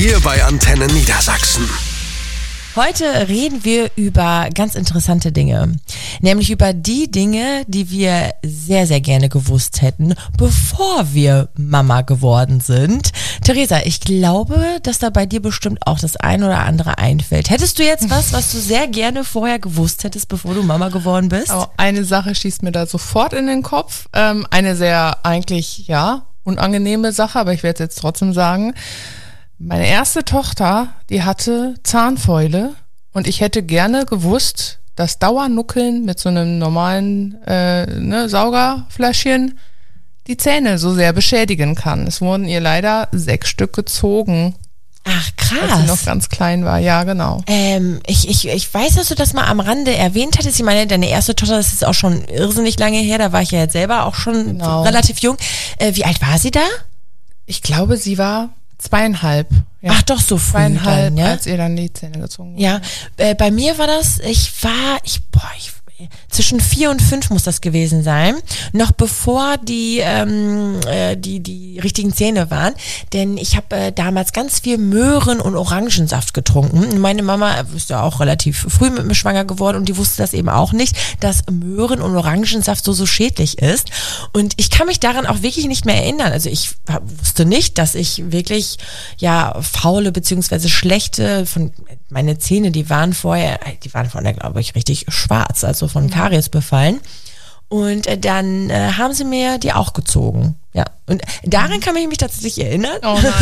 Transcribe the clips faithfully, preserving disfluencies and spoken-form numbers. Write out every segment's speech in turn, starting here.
hier bei Antenne Niedersachsen. Heute reden wir über ganz interessante Dinge, nämlich über die Dinge, die wir sehr, sehr gerne gewusst hätten, bevor wir Mama geworden sind. Theresa, ich glaube, dass da bei dir bestimmt auch das ein oder andere einfällt. Hättest du jetzt was, was du sehr gerne vorher gewusst hättest, bevor du Mama geworden bist? Oh, eine Sache schießt mir da sofort in den Kopf. Ähm, eine sehr eigentlich, ja, unangenehme Sache, aber ich werde es jetzt trotzdem sagen. Meine erste Tochter, die hatte Zahnfäule und ich hätte gerne gewusst, dass Dauernuckeln mit so einem normalen äh, ne, Saugerfläschchen die Zähne so sehr beschädigen kann. Es wurden ihr leider sechs Stück gezogen. Ach, krass. Als sie noch ganz klein war, ja, genau. Ähm, ich, ich, ich weiß, dass du das mal am Rande erwähnt hattest. Ich meine, deine erste Tochter, das ist auch schon irrsinnig lange her. Da war ich ja jetzt selber auch schon Genau. relativ jung. Äh, wie alt war sie da? Ich glaube, sie war zweieinhalb. Ja. Ach doch, so früh Zweieinhalb, dann, ja? als ihr dann die Zähne gezogen wurden. Ja, äh, bei mir war das, ich war, ich, boah, ich, zwischen vier und fünf muss das gewesen sein, noch bevor die ähm, äh, die die richtigen Zähne waren, denn ich habe äh, damals ganz viel Möhren- und Orangensaft getrunken. Meine Mama ist ja auch relativ früh mit mir schwanger geworden und die wusste das eben auch nicht, dass Möhren- und Orangensaft so so schädlich ist. Und ich kann mich daran auch wirklich nicht mehr erinnern. Also ich wusste nicht, dass ich wirklich ja faule beziehungsweise schlechte von meine Zähne, die waren vorher, die waren vorher, glaube ich, richtig schwarz, also von Karies befallen. Und äh, dann äh, haben sie mir die auch gezogen. Ja. Und daran kann ich mich tatsächlich erinnern. Oh nein.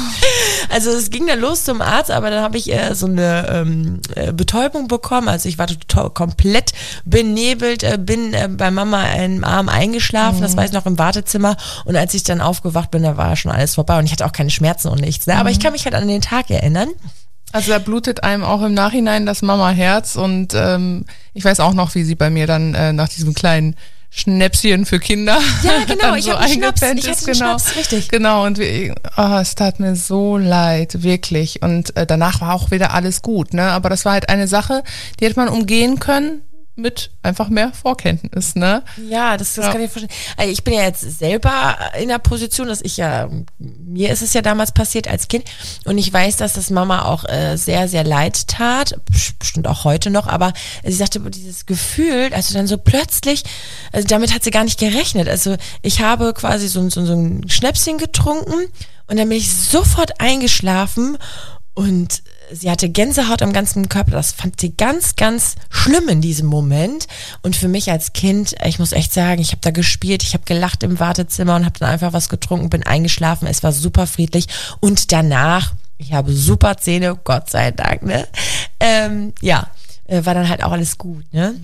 Also es ging dann los zum Arzt, aber dann habe ich äh, so eine ähm, äh, Betäubung bekommen. Also ich war total, komplett benebelt, äh, bin äh, bei Mama im Arm eingeschlafen, mhm. das weiß ich noch im Wartezimmer. Und als ich dann aufgewacht bin, da war schon alles vorbei und ich hatte auch keine Schmerzen und nichts. Ne? Aber Mhm. ich kann mich halt an den Tag erinnern. Also da blutet einem auch im Nachhinein das Mama-Herz und ähm, ich weiß auch noch, wie sie bei mir dann äh, nach diesem kleinen Schnäpschen für Kinder ja, genau, dann ich so habe einen Schnaps, eingepennt ich hatte ist. einen Genau, Schnaps, richtig. Genau, und wie, oh, es tat mir so leid, wirklich. Und äh, danach war auch wieder alles gut, ne? Aber das war halt eine Sache, die hätte man umgehen können mit einfach mehr Vorkenntnis, ne? Ja, das, das Ja. kann ich verstehen. Also ich bin ja jetzt selber in der Position, dass ich ja, mir ist es ja damals passiert als Kind und ich weiß, dass das Mama auch äh, sehr, sehr leid tat, bestimmt auch heute noch, aber sie sagte, dieses Gefühl, also dann so plötzlich, also damit hat sie gar nicht gerechnet. Also ich habe quasi so, so, so ein Schnäpschen getrunken und dann bin ich sofort eingeschlafen und sie hatte Gänsehaut am ganzen Körper. Das fand sie ganz, ganz schlimm in diesem Moment. Und für mich als Kind, ich muss echt sagen, ich habe da gespielt, ich habe gelacht im Wartezimmer und habe dann einfach was getrunken, bin eingeschlafen. Es war super friedlich. Und danach, ich habe super Zähne, Gott sei Dank, ne? Ähm, ja, war dann halt auch alles gut, ne?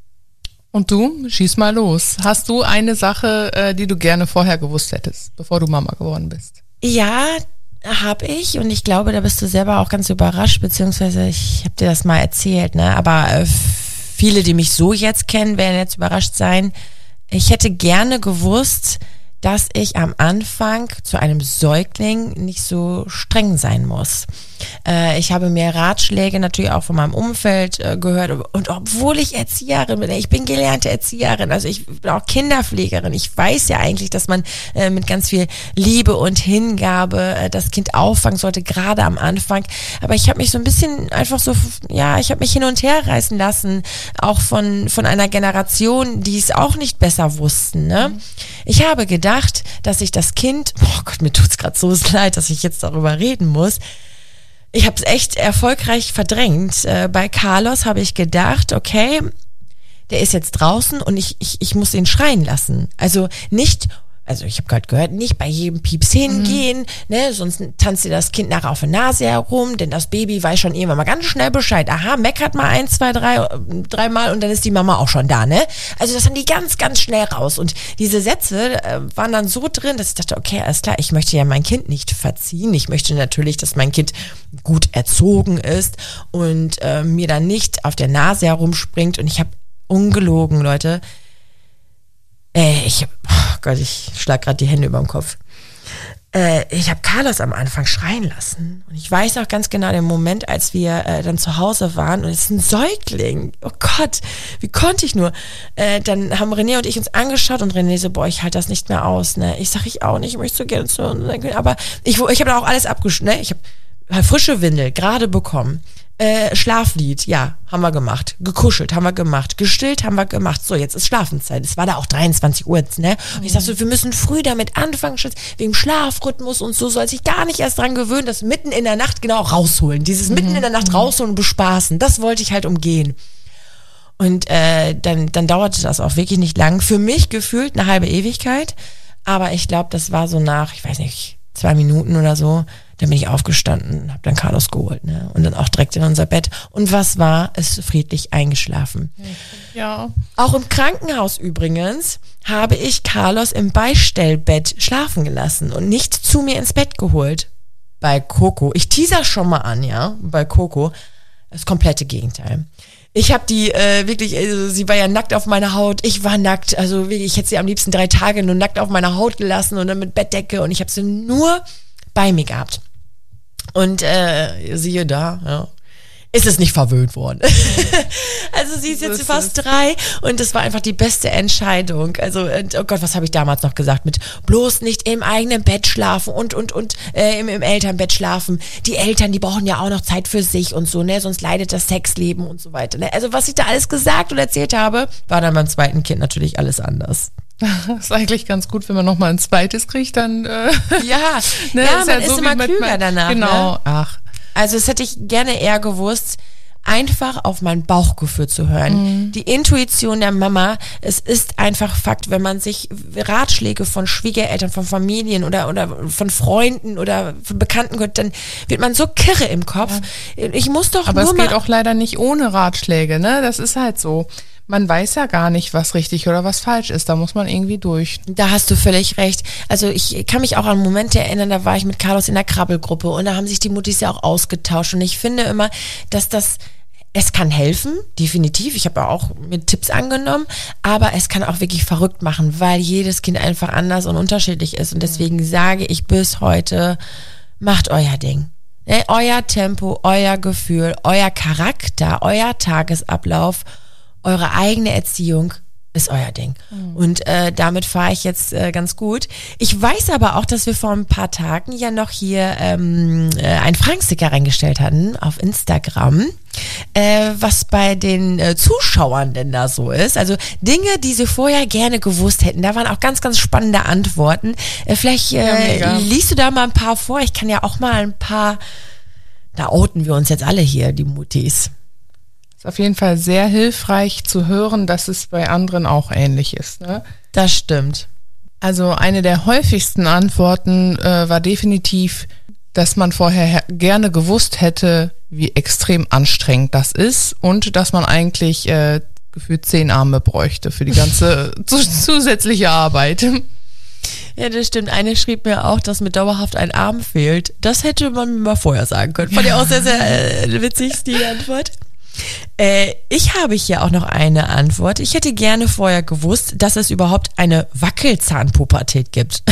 Und du, schieß mal los. Hast du eine Sache, äh, die du gerne vorher gewusst hättest, bevor du Mama geworden bist? Ja, habe ich und ich glaube, da bist du selber auch ganz überrascht, beziehungsweise ich habe dir das mal erzählt, ne? Aber äh, viele, die mich so jetzt kennen, werden jetzt überrascht sein. Ich hätte gerne gewusst, dass ich am Anfang zu einem Säugling nicht so streng sein muss. Äh, ich habe mir Ratschläge natürlich auch von meinem Umfeld äh, gehört und obwohl ich Erzieherin bin, ich bin gelernte Erzieherin, also ich bin auch Kinderpflegerin, ich weiß ja eigentlich, dass man äh, mit ganz viel Liebe und Hingabe äh, das Kind auffangen sollte, gerade am Anfang, aber ich habe mich so ein bisschen einfach so, ja, ich habe mich hin und her reißen lassen, auch von, von einer Generation, die es auch nicht besser wussten, ne? Mhm. Ich habe gedacht, dass ich das Kind, oh Gott, mir tut's gerade so leid, dass ich jetzt darüber reden muss. Ich habe es echt erfolgreich verdrängt. Äh, bei Carlos habe ich gedacht, okay, der ist jetzt draußen und ich, ich, ich muss ihn schreien lassen. Also nicht, also ich habe gerade gehört, nicht bei jedem Pieps hingehen, mhm. ne, sonst tanzt dir das Kind nachher auf der Nase herum, denn das Baby weiß schon irgendwann mal ganz schnell Bescheid. Aha, meckert mal ein, zwei, drei, dreimal und dann ist die Mama auch schon da, ne? Also das haben die ganz, ganz schnell raus. Und diese Sätze äh, waren dann so drin, dass ich dachte, okay, alles klar, ich möchte ja mein Kind nicht verziehen. Ich möchte natürlich, dass mein Kind gut erzogen ist und äh, mir dann nicht auf der Nase herumspringt. Und ich habe ungelogen, Leute, Äh, ich, oh Gott, ich schlag gerade die Hände über den Kopf. Äh, ich habe Carlos am Anfang schreien lassen. Und ich weiß auch ganz genau den Moment, als wir äh, dann zu Hause waren und es ist ein Säugling. Oh Gott, wie konnte ich nur? Äh, dann haben René und ich uns angeschaut und René so, boah, ich halte das nicht mehr aus. Ne? Ich sag, ich auch nicht, ich möchte so gerne zu. Aber ich, ich habe da auch alles abgeschnitten. Ne? Ich habe frische Windel, gerade bekommen. Äh, Schlaflied, ja, haben wir gemacht. Gekuschelt, haben wir gemacht. Gestillt, haben wir gemacht. So, jetzt ist Schlafenszeit. Es war da auch dreiundzwanzig Uhr, ne? Und ich sag so, wir müssen früh damit anfangen, Schatz, wegen Schlafrhythmus und so, soll sich gar nicht erst dran gewöhnen, das mitten in der Nacht genau rausholen. Dieses mhm. mitten in der Nacht rausholen und bespaßen, das wollte ich halt umgehen. Und äh, dann, dann dauerte das auch wirklich nicht lang. Für mich gefühlt eine halbe Ewigkeit. Aber ich glaube, das war so nach, ich weiß nicht, zwei Minuten oder so. Dann bin ich aufgestanden, habe dann Carlos geholt, ne? Und dann auch direkt in unser Bett. Und was war? Ist friedlich eingeschlafen. Ja. Auch im Krankenhaus übrigens habe ich Carlos im Beistellbett schlafen gelassen und nicht zu mir ins Bett geholt. Bei Coco, ich teaser schon mal an, ja, bei Coco, das komplette Gegenteil. Ich habe die äh, wirklich, also sie war ja nackt auf meiner Haut, ich war nackt, also wirklich, ich hätte sie am liebsten drei Tage nur nackt auf meiner Haut gelassen und dann mit Bettdecke und ich habe sie nur bei mir gehabt. Und äh, siehe da, ja, ist es nicht verwöhnt worden. Also sie ist jetzt fast drei und das war einfach die beste Entscheidung. Also, oh Gott, was habe ich damals noch gesagt? Mit bloß nicht im eigenen Bett schlafen und, und, und äh, im, im Elternbett schlafen. Die Eltern, die brauchen ja auch noch Zeit für sich und so, ne? Sonst leidet das Sexleben und so weiter. Ne? Also was ich da alles gesagt und erzählt habe, war dann beim zweiten Kind natürlich alles anders. Das ist eigentlich ganz gut, wenn man nochmal ein zweites kriegt, dann äh, ja, ne, ja, ist man ja so ist immer klüger mein, danach. Genau, ne? ach. Also das hätte ich gerne eher gewusst, einfach auf mein Bauchgefühl zu hören. Mhm. Die Intuition der Mama, es ist einfach Fakt, wenn man sich Ratschläge von Schwiegereltern, von Familien oder, oder von Freunden oder von Bekannten hört, dann wird man so kirre im Kopf. Ja. Ich muss doch Aber nur es mal geht auch leider nicht ohne Ratschläge, ne? Das ist halt so. Man weiß ja gar nicht, was richtig oder was falsch ist. Da muss man irgendwie durch. Da hast du völlig recht. Also ich kann mich auch an Momente erinnern, da war ich mit Carlos in der Krabbelgruppe und da haben sich die Muttis ja auch ausgetauscht. Und ich finde immer, dass das, es kann helfen, definitiv. Ich habe auch mit Tipps angenommen, aber es kann auch wirklich verrückt machen, weil jedes Kind einfach anders und unterschiedlich ist. Und deswegen sage ich bis heute, macht euer Ding. Ne? Euer Tempo, euer Gefühl, euer Charakter, euer Tagesablauf, eure eigene Erziehung ist euer Ding. Mhm. Und äh, damit fahre ich jetzt äh, ganz gut. Ich weiß aber auch, dass wir vor ein paar Tagen ja noch hier ähm, äh, einen Fragensticker reingestellt hatten auf Instagram, äh, was bei den äh, Zuschauern denn da so ist. Also Dinge, die sie vorher gerne gewusst hätten. Da waren auch ganz, ganz spannende Antworten. Äh, vielleicht äh, ja, liest du da mal ein paar vor. Ich kann ja auch mal ein paar, da outen wir uns jetzt alle hier, die Mutis. Ist auf jeden Fall sehr hilfreich zu hören, dass es bei anderen auch ähnlich ist. Ne? Das stimmt. Also eine der häufigsten Antworten äh, war definitiv, dass man vorher gerne gewusst hätte, wie extrem anstrengend das ist und dass man eigentlich äh, gefühlt zehn Arme bräuchte für die ganze zusätzliche Arbeit. Ja, das stimmt. Eine schrieb mir auch, dass mir dauerhaft ein Arm fehlt. Das hätte man mir mal vorher sagen können. Fand ich auch sehr, sehr äh, witzig, die Antwort. Äh, ich habe hier auch noch eine Antwort. Ich hätte gerne vorher gewusst, dass es überhaupt eine Wackelzahnpubertät gibt.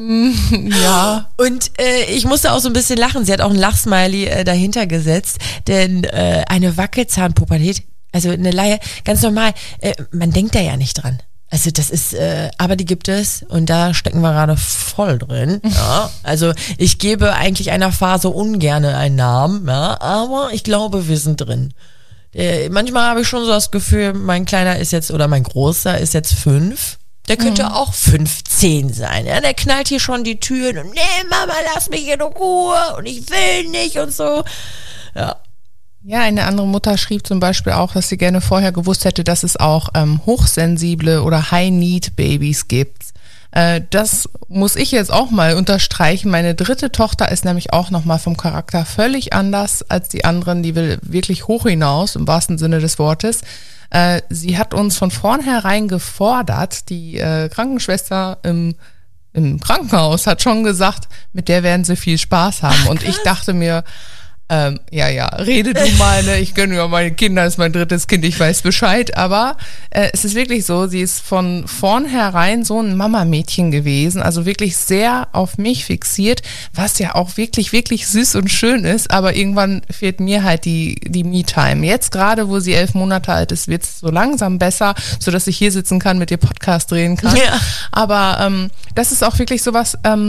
Ja. Und äh, ich musste auch so ein bisschen lachen. Sie hat auch ein Lachsmiley äh, dahinter gesetzt, denn äh, eine Wackelzahnpubertät, also eine Laie, ganz normal, äh, man denkt da ja nicht dran. Also das ist, äh, aber die gibt es und da stecken wir gerade voll drin. Ja. Also ich gebe eigentlich einer Phase ungerne einen Namen, ja, aber ich glaube, wir sind drin. Äh, manchmal habe ich schon so das Gefühl, mein Kleiner ist jetzt, oder mein Großer ist jetzt fünf. Der könnte mhm. auch fünfzehn sein. Ja? Der knallt hier schon die Türen und nee, Mama, lass mich in Ruhe und ich will nicht und so. Ja. Ja, eine andere Mutter schrieb zum Beispiel auch, dass sie gerne vorher gewusst hätte, dass es auch ähm, hochsensible oder High-Need-Babys gibt. Äh, das muss ich jetzt auch mal unterstreichen. Meine dritte Tochter ist nämlich auch nochmal vom Charakter völlig anders als die anderen. Die will wirklich hoch hinaus, im wahrsten Sinne des Wortes. Äh, sie hat uns von vornherein gefordert. Die äh, Krankenschwester im, im Krankenhaus hat schon gesagt, mit der werden sie viel Spaß haben. Und ich dachte mir, Ähm, ja, ja, rede du mal, ne? Ich gönne mir meine Kinder, das ist mein drittes Kind, ich weiß Bescheid, aber äh, es ist wirklich so, sie ist von vornherein so ein Mama-Mädchen gewesen, also wirklich sehr auf mich fixiert, was ja auch wirklich, wirklich süß und schön ist, aber irgendwann fehlt mir halt die, die Me-Time. Jetzt gerade, wo sie elf Monate alt ist, wird es so langsam besser, sodass ich hier sitzen kann, mit ihr Podcast drehen kann, ja. Aber ähm, das ist auch wirklich sowas, ähm,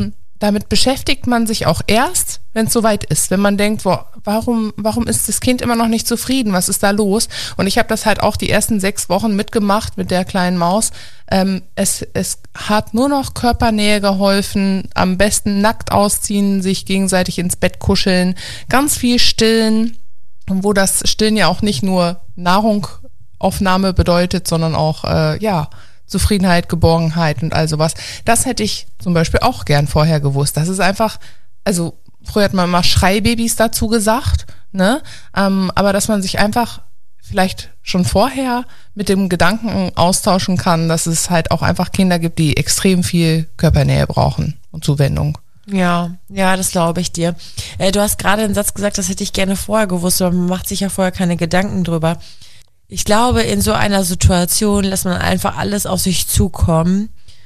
damit beschäftigt man sich auch erst, wenn es soweit ist. Wenn man denkt, boah, warum, warum ist das Kind immer noch nicht zufrieden? Was ist da los? Und ich habe das halt auch die ersten sechs Wochen mitgemacht mit der kleinen Maus. Ähm, es, es hat nur noch Körpernähe geholfen, am besten nackt ausziehen, sich gegenseitig ins Bett kuscheln, ganz viel stillen, wo das Stillen ja auch nicht nur Nahrungaufnahme bedeutet, sondern auch, äh, ja, Zufriedenheit, Geborgenheit und all sowas. Das hätte ich zum Beispiel auch gern vorher gewusst. Das ist einfach, also früher hat man mal Schreibabys dazu gesagt, ne? Ähm, aber dass man sich einfach vielleicht schon vorher mit dem Gedanken austauschen kann, dass es halt auch einfach Kinder gibt, die extrem viel Körpernähe brauchen und Zuwendung. Ja, ja, das glaube ich dir. Äh, du hast gerade einen Satz gesagt, das hätte ich gerne vorher gewusst, aber man macht sich ja vorher keine Gedanken drüber. Ich glaube, in so einer Situation lässt man einfach alles auf sich zukommen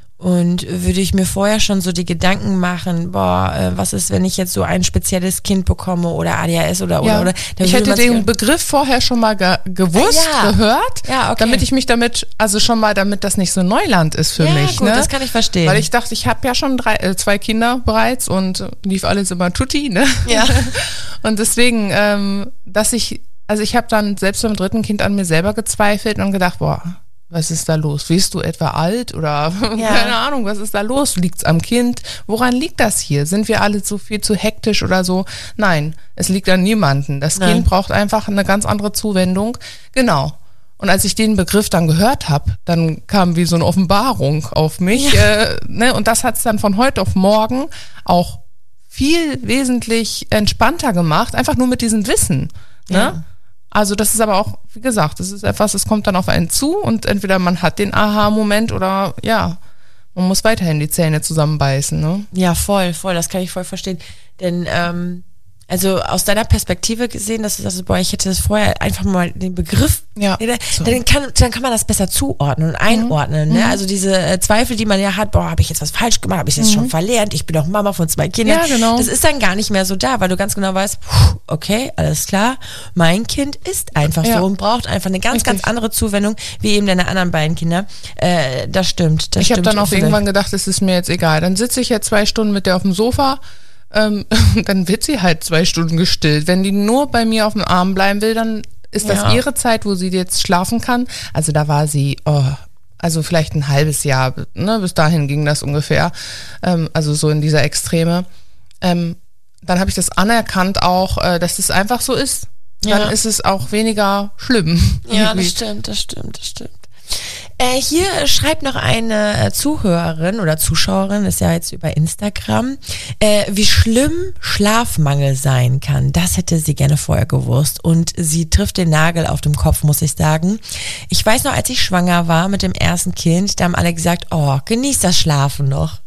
und würde ich mir vorher schon so die Gedanken machen, boah, äh, was ist, wenn ich jetzt so ein spezielles Kind bekomme oder A D H S oder oder ja. oder. Ich hätte den Begriff vorher schon mal ge- gewusst, ja. gehört, ja, okay. damit ich mich damit, also schon mal, damit das nicht so Neuland ist für ja, mich. Gut, ne? das kann ich verstehen. Weil ich dachte, ich habe ja schon drei, äh, zwei Kinder bereits und lief alles immer tutti, ne? Ja. Und deswegen, ähm, dass ich Also ich habe dann selbst beim dritten Kind an mir selber gezweifelt und gedacht, boah, was ist da los? Bist du etwa alt oder ja. keine Ahnung, was ist da los? Liegt's am Kind? Woran liegt das hier? Sind wir alle so viel zu hektisch oder so? Nein, es liegt an niemanden. Das Nein. Kind braucht einfach eine ganz andere Zuwendung. Genau. Und als ich den Begriff dann gehört habe, dann kam wie so eine Offenbarung auf mich. Ja. Äh, ne? Und das hat's dann von heute auf morgen auch viel wesentlich entspannter gemacht, einfach nur mit diesem Wissen. Ne? Ja. Also das ist aber auch, wie gesagt, das ist etwas, das kommt dann auf einen zu und entweder man hat den Aha-Moment oder ja, man muss weiterhin die Zähne zusammenbeißen. Ne? Ja, voll, voll, das kann ich voll verstehen. Denn, ähm, also aus deiner Perspektive gesehen, dass du sagst, boah, ich hätte das vorher einfach mal den Begriff, ja, dann, so. dann, kann, dann kann man das besser zuordnen und einordnen. Mhm. Ne? Also diese äh, Zweifel, die man ja hat, boah, habe ich jetzt was falsch gemacht, habe ich jetzt mhm. schon verlernt, ich bin doch Mama von zwei Kindern. Ja, genau. Das ist dann gar nicht mehr so da, weil du ganz genau weißt, puh, okay, alles klar, mein Kind ist einfach ja. so und braucht einfach eine ganz, Richtig. ganz andere Zuwendung, wie eben deine anderen beiden Kinder. Äh, das stimmt, das ich habe stimmt. dann auch irgendwann gedacht, es ist mir jetzt egal. Dann sitze ich jetzt zwei Stunden mit der auf dem Sofa, ähm, dann wird sie halt zwei Stunden gestillt. Wenn die nur bei mir auf dem Arm bleiben will, dann ist das ja. ihre Zeit, wo sie jetzt schlafen kann. Also da war sie, oh, also vielleicht ein halbes Jahr, ne, bis dahin ging das ungefähr, ähm, also so in dieser Extreme. Ähm, dann habe ich das anerkannt auch, äh, dass es einfach so ist. Dann Ja. ist es auch weniger schlimm. Ja, irgendwie. das stimmt, das stimmt, das stimmt. Äh, hier schreibt noch eine Zuhörerin oder Zuschauerin, ist ja jetzt über Instagram, äh, wie schlimm Schlafmangel sein kann. Das hätte sie gerne vorher gewusst. Und sie trifft den Nagel auf dem Kopf, muss ich sagen. Ich weiß noch, als ich schwanger war mit dem ersten Kind, da haben alle gesagt, oh, genieß das Schlafen noch.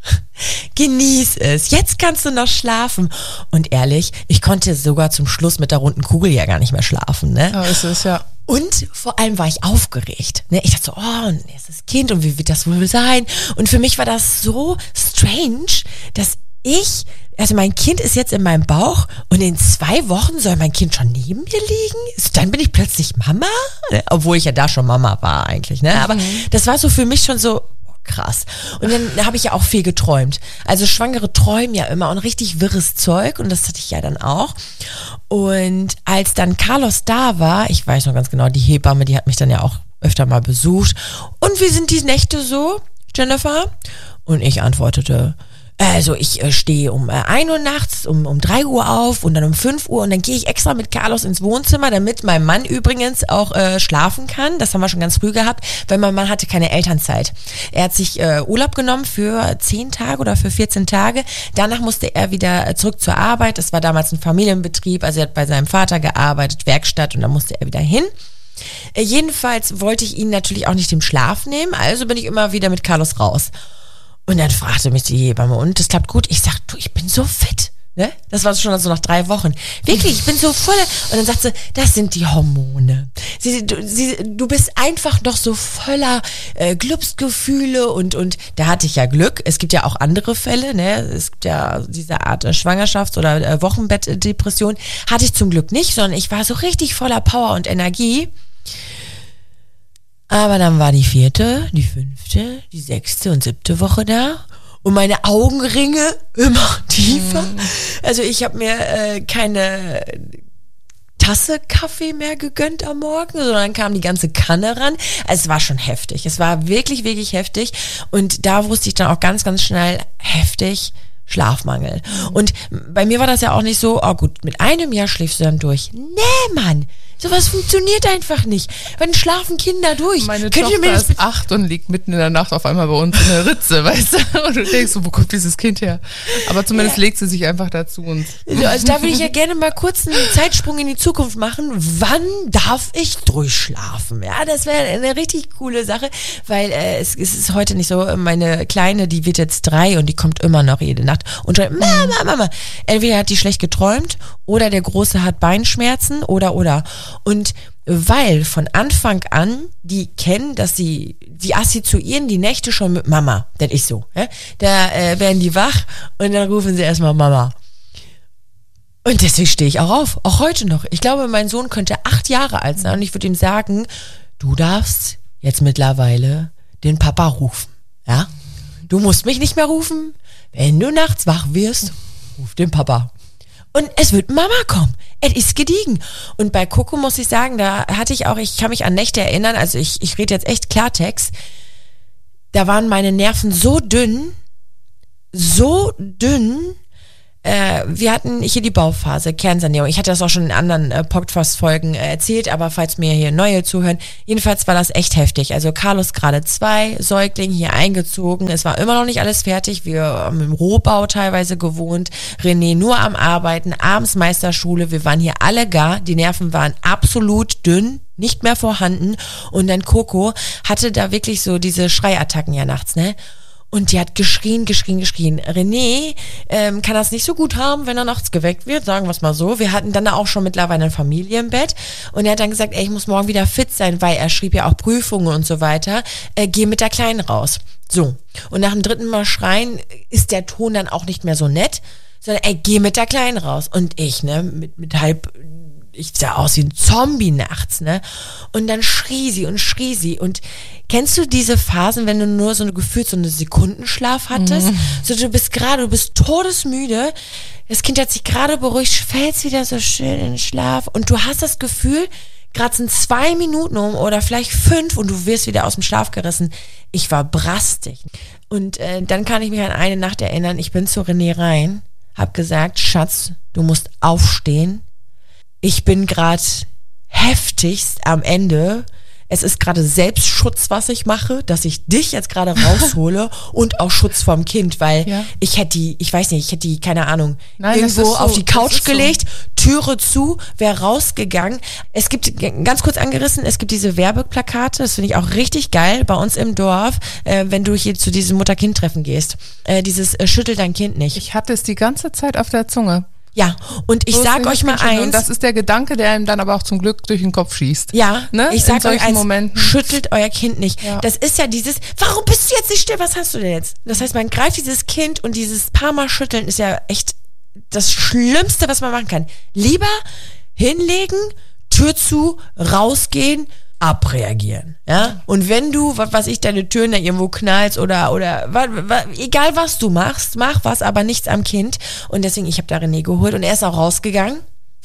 Genieß es. Jetzt kannst du noch schlafen. Und ehrlich, ich konnte sogar zum Schluss mit der runden Kugel ja gar nicht mehr schlafen, ne? Ja, ist es, ja. Und vor allem war ich aufgeregt. Ne? Ich dachte so, oh, ein erstes Kind und wie wird das wohl sein? Und für mich war das so strange, dass ich, also mein Kind ist jetzt in meinem Bauch und in zwei Wochen soll mein Kind schon neben mir liegen? Dann bin ich plötzlich Mama? Ne? Obwohl ich ja da schon Mama war eigentlich. Ne? Aber mhm. das war so für mich schon so, krass. Und dann habe ich ja auch viel geträumt. Also Schwangere träumen ja immer und richtig wirres Zeug und das hatte ich ja dann auch. Und als dann Carlos da war, ich weiß noch ganz genau, die Hebamme, die hat mich dann ja auch öfter mal besucht. Und wie sind die Nächte so, Jennifer? Und ich antwortete, also ich äh, stehe um äh, ein Uhr nachts, um, um drei Uhr auf und dann um fünf Uhr und dann gehe ich extra mit Carlos ins Wohnzimmer, damit mein Mann übrigens auch äh, schlafen kann. Das haben wir schon ganz früh gehabt, weil mein Mann hatte keine Elternzeit. Er hat sich äh, Urlaub genommen für zehn Tage oder für vierzehn Tage. Danach musste er wieder zurück zur Arbeit. Das war damals ein Familienbetrieb, also er hat bei seinem Vater gearbeitet, Werkstatt und dann musste er wieder hin. Äh, jedenfalls wollte ich ihn natürlich auch nicht im Schlaf nehmen, also bin ich immer wieder mit Carlos raus. Und dann fragte mich die Hebamme, und das klappt gut? Ich sag, du, ich bin so fit. Ne? Das war schon so nach drei Wochen. Wirklich, ich bin so voll. Und dann sagt sie, das sind die Hormone. Sie, du, sie, du bist einfach noch so voller äh, Glücksgefühle und, und da hatte ich ja Glück. Es gibt ja auch andere Fälle, ne? Es gibt ja diese Art äh, Schwangerschafts- oder äh, Wochenbettdepression. Hatte ich zum Glück nicht, sondern ich war so richtig voller Power und Energie. Aber dann war die vierte, die fünfte, die sechste und siebte Woche da und meine Augenringe immer tiefer. Mhm. Also ich habe mir äh, keine Tasse Kaffee mehr gegönnt am Morgen, sondern kam die ganze Kanne ran. Also es war schon heftig. Es war wirklich, wirklich heftig. Und da wusste ich dann auch ganz, ganz schnell heftig Schlafmangel. Und bei mir war das ja auch nicht so, oh gut, mit einem Jahr schläfst du dann durch. Nee, Mann. Sowas funktioniert einfach nicht. Wann schlafen Kinder durch? Meine Könnt Tochter ist acht und liegt mitten in der Nacht auf einmal bei uns in der Ritze, weißt du? Und du denkst so, wo kommt dieses Kind her? Aber zumindest ja. legt sie sich einfach dazu. Und also da würde ich ja gerne mal kurz einen Zeitsprung in die Zukunft machen. Wann darf ich durchschlafen? Ja, das wäre eine richtig coole Sache, weil äh, es, es ist heute nicht so, meine Kleine, die wird jetzt drei und die kommt immer noch jede Nacht und schreit, Mama, Mama. Entweder hat die schlecht geträumt oder der Große hat Beinschmerzen oder, oder. Und weil von Anfang an die kennen, dass sie, die assoziieren die Nächte schon mit Mama, das ist so, ja? Da äh, werden die wach und dann rufen sie erstmal Mama. Und deswegen stehe ich auch auf, auch heute noch. Ich glaube, mein Sohn könnte acht Jahre alt sein und ich würde ihm sagen, du darfst jetzt mittlerweile den Papa rufen, ja? Du musst mich nicht mehr rufen, wenn du nachts wach wirst, ruf den Papa. Und es wird Mama kommen. Es ist gediegen. Und bei Coco muss ich sagen, da hatte ich auch, ich kann mich an Nächte erinnern, also ich, ich rede jetzt echt Klartext, da waren meine Nerven so dünn, so dünn, äh, wir hatten hier die Bauphase, Kernsanierung. Ich hatte das auch schon in anderen äh, Podcast-Folgen äh, erzählt, aber falls mir hier neue zuhören, jedenfalls war das echt heftig. Also Carlos gerade zwei, Säugling hier eingezogen, es war immer noch nicht alles fertig, wir haben im Rohbau teilweise gewohnt, René nur am Arbeiten, abends Meisterschule, wir waren hier alle gar, die Nerven waren absolut dünn, nicht mehr vorhanden und dann Coco hatte da wirklich so diese Schreiattacken ja nachts, ne? Und die hat geschrien, geschrien, geschrien. René ähm, kann das nicht so gut haben, wenn er nachts geweckt wird, sagen wir es mal so. Wir hatten dann auch schon mittlerweile eine Familie im Bett. Und er hat dann gesagt, ey, ich muss morgen wieder fit sein, weil er schrieb ja auch Prüfungen und so weiter. Äh, geh mit der Kleinen raus. So. Und nach dem dritten Mal schreien ist der Ton dann auch nicht mehr so nett, sondern ey, geh mit der Kleinen raus. Und ich, ne, mit, mit halb... ich sah aus wie ein Zombie nachts, ne? Und dann schrie sie und schrie sie. Und kennst du diese Phasen, wenn du nur so eine gefühlt so eine Sekundenschlaf hattest? Mhm. So, du bist gerade, du bist todesmüde. Das Kind hat sich gerade beruhigt, fällst wieder so schön in den Schlaf. Und du hast das Gefühl, gerade sind zwei Minuten um oder vielleicht fünf und du wirst wieder aus dem Schlaf gerissen. Ich war brastig. Und äh, dann kann ich mich an eine Nacht erinnern, ich bin zu René rein, hab gesagt, Schatz, du musst aufstehen. Ich bin gerade heftigst am Ende. Es ist gerade Selbstschutz, was ich mache, dass ich dich jetzt gerade raushole und auch Schutz vom Kind, weil ja. ich hätte die, ich weiß nicht, ich hätte die, keine Ahnung, Nein, irgendwo so, auf die Couch gelegt, so. Türe zu, wäre rausgegangen. Es gibt, ganz kurz angerissen, es gibt diese Werbeplakate, das finde ich auch richtig geil, bei uns im Dorf, äh, wenn du hier zu diesem Mutter-Kind-Treffen gehst. Äh, dieses äh, Schüttel dein Kind nicht. Ich hatte es die ganze Zeit auf der Zunge. Ja, und ich so sag euch mal eins. Und das ist der Gedanke, der ihm dann aber auch zum Glück durch den Kopf schießt. Ja, ne? Ich sag euch eins, Momenten. Schüttelt euer Kind nicht. Ja. Das ist ja dieses, warum bist du jetzt nicht still, was hast du denn jetzt? Das heißt, man greift dieses Kind und dieses paar Mal schütteln ist ja echt das Schlimmste, was man machen kann. Lieber hinlegen, Tür zu, rausgehen, abreagieren, ja? Und wenn du, was weiß ich, deine Türen da irgendwo knallst oder, oder, wa, wa, egal was du machst, mach was, aber nichts am Kind. Und deswegen, ich habe da René geholt und er ist auch rausgegangen.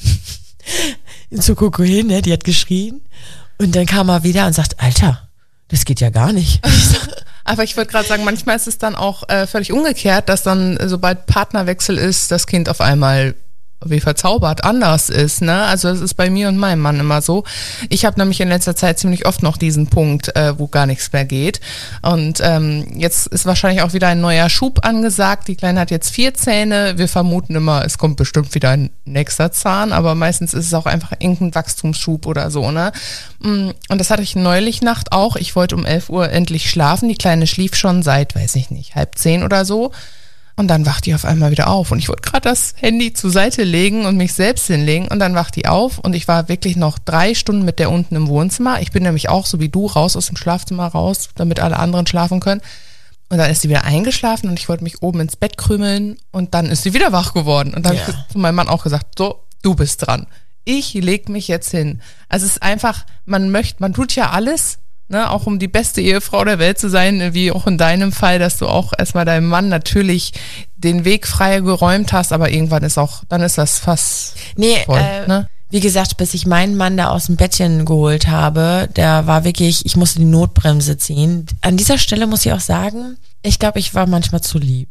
Zu Coco hin, ne? Die hat geschrien. Und dann kam er wieder und sagt, Alter, das geht ja gar nicht. Aber ich wollte gerade sagen, manchmal ist es dann auch äh, völlig umgekehrt, dass dann, sobald Partnerwechsel ist, das Kind auf einmal wie verzaubert anders ist, ne? Also das ist bei mir und meinem Mann immer so. Ich habe nämlich in letzter Zeit ziemlich oft noch diesen Punkt, äh, wo gar nichts mehr geht. Und ähm, jetzt ist wahrscheinlich auch wieder ein neuer Schub angesagt. Die Kleine hat jetzt vier Zähne. Wir vermuten immer, es kommt bestimmt wieder ein nächster Zahn, aber meistens ist es auch einfach irgendein Wachstumsschub oder so, ne? Und das hatte ich neulich Nacht auch. Ich wollte um elf Uhr endlich schlafen. Die Kleine schlief schon seit, weiß ich nicht, halb zehn oder so. Und dann wacht die auf einmal wieder auf. Und ich wollte gerade das Handy zur Seite legen und mich selbst hinlegen. Und dann wacht die auf. Und ich war wirklich noch drei Stunden mit der unten im Wohnzimmer. Ich bin nämlich auch so wie du raus aus dem Schlafzimmer raus, damit alle anderen schlafen können. Und dann ist sie wieder eingeschlafen und ich wollte mich oben ins Bett krümeln. Und dann ist sie wieder wach geworden. Und dann ja. habe ich zu meinem Mann auch gesagt, so, du bist dran. Ich leg mich jetzt hin. Also es ist einfach, man möchte, man tut ja alles, ne, auch um die beste Ehefrau der Welt zu sein, wie auch in deinem Fall, dass du auch erstmal deinem Mann natürlich den Weg frei geräumt hast, aber irgendwann ist auch, dann ist das fast nee, voll, äh, ne? Wie gesagt, bis ich meinen Mann da aus dem Bettchen geholt habe, der war wirklich, ich musste die Notbremse ziehen. An dieser Stelle muss ich auch sagen, ich glaube, ich war manchmal zu lieb.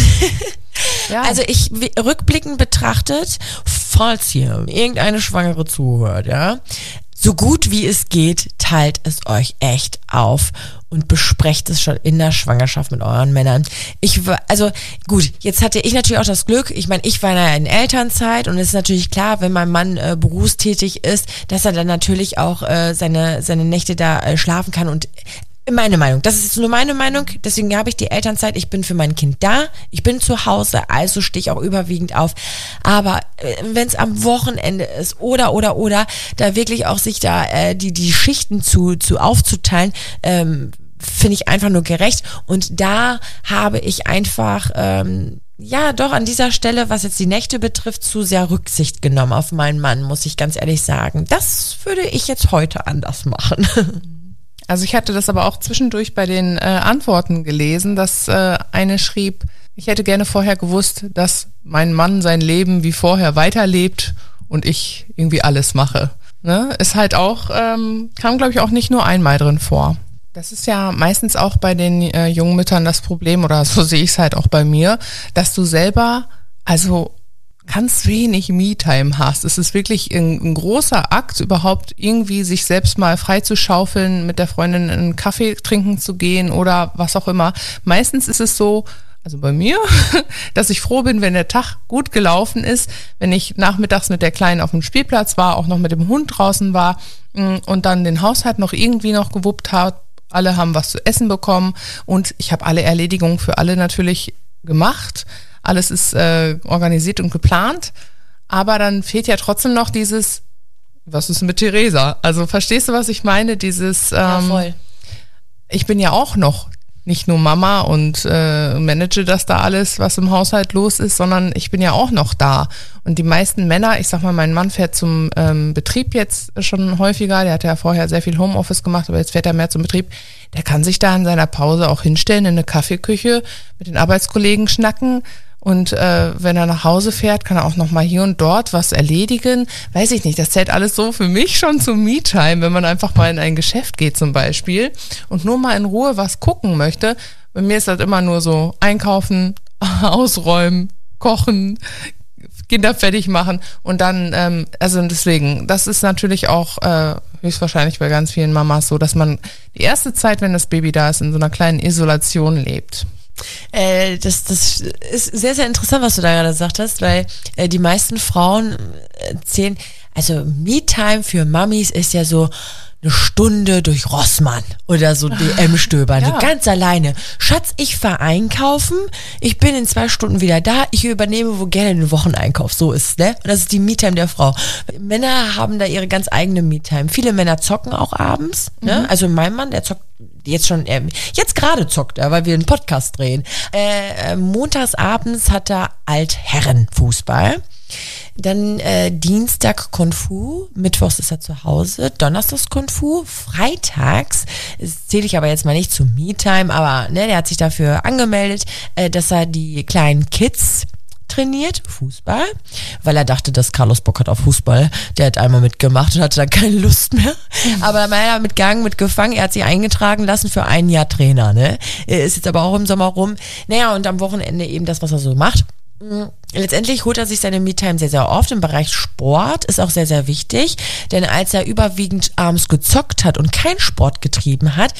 Ja. Also ich, rückblickend betrachtet, falls hier irgendeine Schwangere zuhört, ja, so gut wie es geht, teilt es euch echt auf und besprecht es schon in der Schwangerschaft mit euren Männern. Ich war, also gut, jetzt hatte ich natürlich auch das Glück, ich meine, ich war ja in Elternzeit und es ist natürlich klar, wenn mein Mann äh, berufstätig ist, dass er dann natürlich auch äh, seine, seine Nächte da äh, schlafen kann und meine Meinung, das ist jetzt nur meine Meinung, deswegen habe ich die Elternzeit, ich bin für mein Kind da, ich bin zu Hause, also stehe ich auch überwiegend auf, aber äh, wenn es am Wochenende ist oder, oder, oder, da wirklich auch sich da äh, die, die Schichten zu, zu aufzuteilen, ähm, finde ich einfach nur gerecht und da habe ich einfach, ähm, ja doch an dieser Stelle, was jetzt die Nächte betrifft, zu sehr Rücksicht genommen auf meinen Mann, muss ich ganz ehrlich sagen. Das würde ich jetzt heute anders machen. Also ich hatte das aber auch zwischendurch bei den äh, Antworten gelesen, dass äh, eine schrieb, ich hätte gerne vorher gewusst, dass mein Mann sein Leben wie vorher weiterlebt und ich irgendwie alles mache. Ne? Ist halt auch, ähm, kam glaube ich auch nicht nur einmal drin vor. Das ist ja meistens auch bei den äh, jungen Müttern das Problem, oder so sehe ich es halt auch bei mir, dass du selber, also ganz wenig Me-Time hast. Es ist wirklich ein, ein großer Akt, überhaupt irgendwie sich selbst mal freizuschaufeln, mit der Freundin einen Kaffee trinken zu gehen oder was auch immer. Meistens ist es so, also bei mir, dass ich froh bin, wenn der Tag gut gelaufen ist, wenn ich nachmittags mit der Kleinen auf dem Spielplatz war, auch noch mit dem Hund draußen war und dann den Haushalt noch irgendwie noch gewuppt habe. Alle haben was zu essen bekommen und ich habe alle Erledigungen für alle natürlich gemacht. Alles ist äh, organisiert und geplant, aber dann fehlt ja trotzdem noch dieses, was ist mit Theresa? Also verstehst du, was ich meine? Dieses, ähm, Ja, voll. Ich bin ja auch noch nicht nur Mama und äh, manage das da alles, was im Haushalt los ist, sondern ich bin ja auch noch da. Und die meisten Männer, ich sag mal, mein Mann fährt zum ähm, Betrieb jetzt schon häufiger, der hat ja vorher sehr viel Homeoffice gemacht, aber jetzt fährt er mehr zum Betrieb. Der kann sich da in seiner Pause auch hinstellen in eine Kaffeeküche, mit den Arbeitskollegen schnacken. Und äh, wenn er nach Hause fährt, kann er auch noch mal hier und dort was erledigen. Weiß ich nicht, das zählt alles so für mich schon zum Me-Time, wenn man einfach mal in ein Geschäft geht zum Beispiel und nur mal in Ruhe was gucken möchte. Bei mir ist das immer nur so einkaufen, ausräumen, kochen, Kinder fertig machen und dann, ähm, also deswegen, das ist natürlich auch äh, höchstwahrscheinlich bei ganz vielen Mamas so, dass man die erste Zeit, wenn das Baby da ist, in so einer kleinen Isolation lebt. Äh, das, das ist sehr, sehr interessant, was du da gerade gesagt hast, weil äh, die meisten Frauen erzählen, also Me-Time für Mamis ist ja so eine Stunde durch Rossmann oder so D M stöbern, Ja. ganz alleine. Schatz, ich fahr einkaufen, ich bin in zwei Stunden wieder da, ich übernehme wo gerne den Wocheneinkauf, so ist, ne? Und das ist die Me-Time der Frau. Männer haben da ihre ganz eigene Me-Time. Viele Männer zocken auch abends, ne? Also mein Mann, der zockt jetzt schon, äh, jetzt gerade zockt er, weil wir einen Podcast drehen. Äh, äh, montags abends hat er Altherrenfußball. Dann äh, Dienstag Kung Fu, mittwochs ist er zu Hause, donnerstags Kung Fu, freitags, das zähle ich aber jetzt mal nicht zu Me-Time, aber ne, der hat sich dafür angemeldet, äh, dass er die kleinen Kids trainiert, Fußball, weil er dachte, dass Carlos Bock hat auf Fußball. Der hat einmal mitgemacht und hatte dann keine Lust mehr. Aber dann war er mitgegangen, mitgefangen. Er hat sich eingetragen lassen für ein Jahr Trainer, ne? Er ist jetzt aber auch im Sommer rum. Naja, und am Wochenende eben das, was er so macht. Letztendlich holt er sich seine Me-Time sehr, sehr oft im Bereich Sport, ist auch sehr, sehr wichtig, denn als er überwiegend abends gezockt hat und keinen Sport getrieben hat,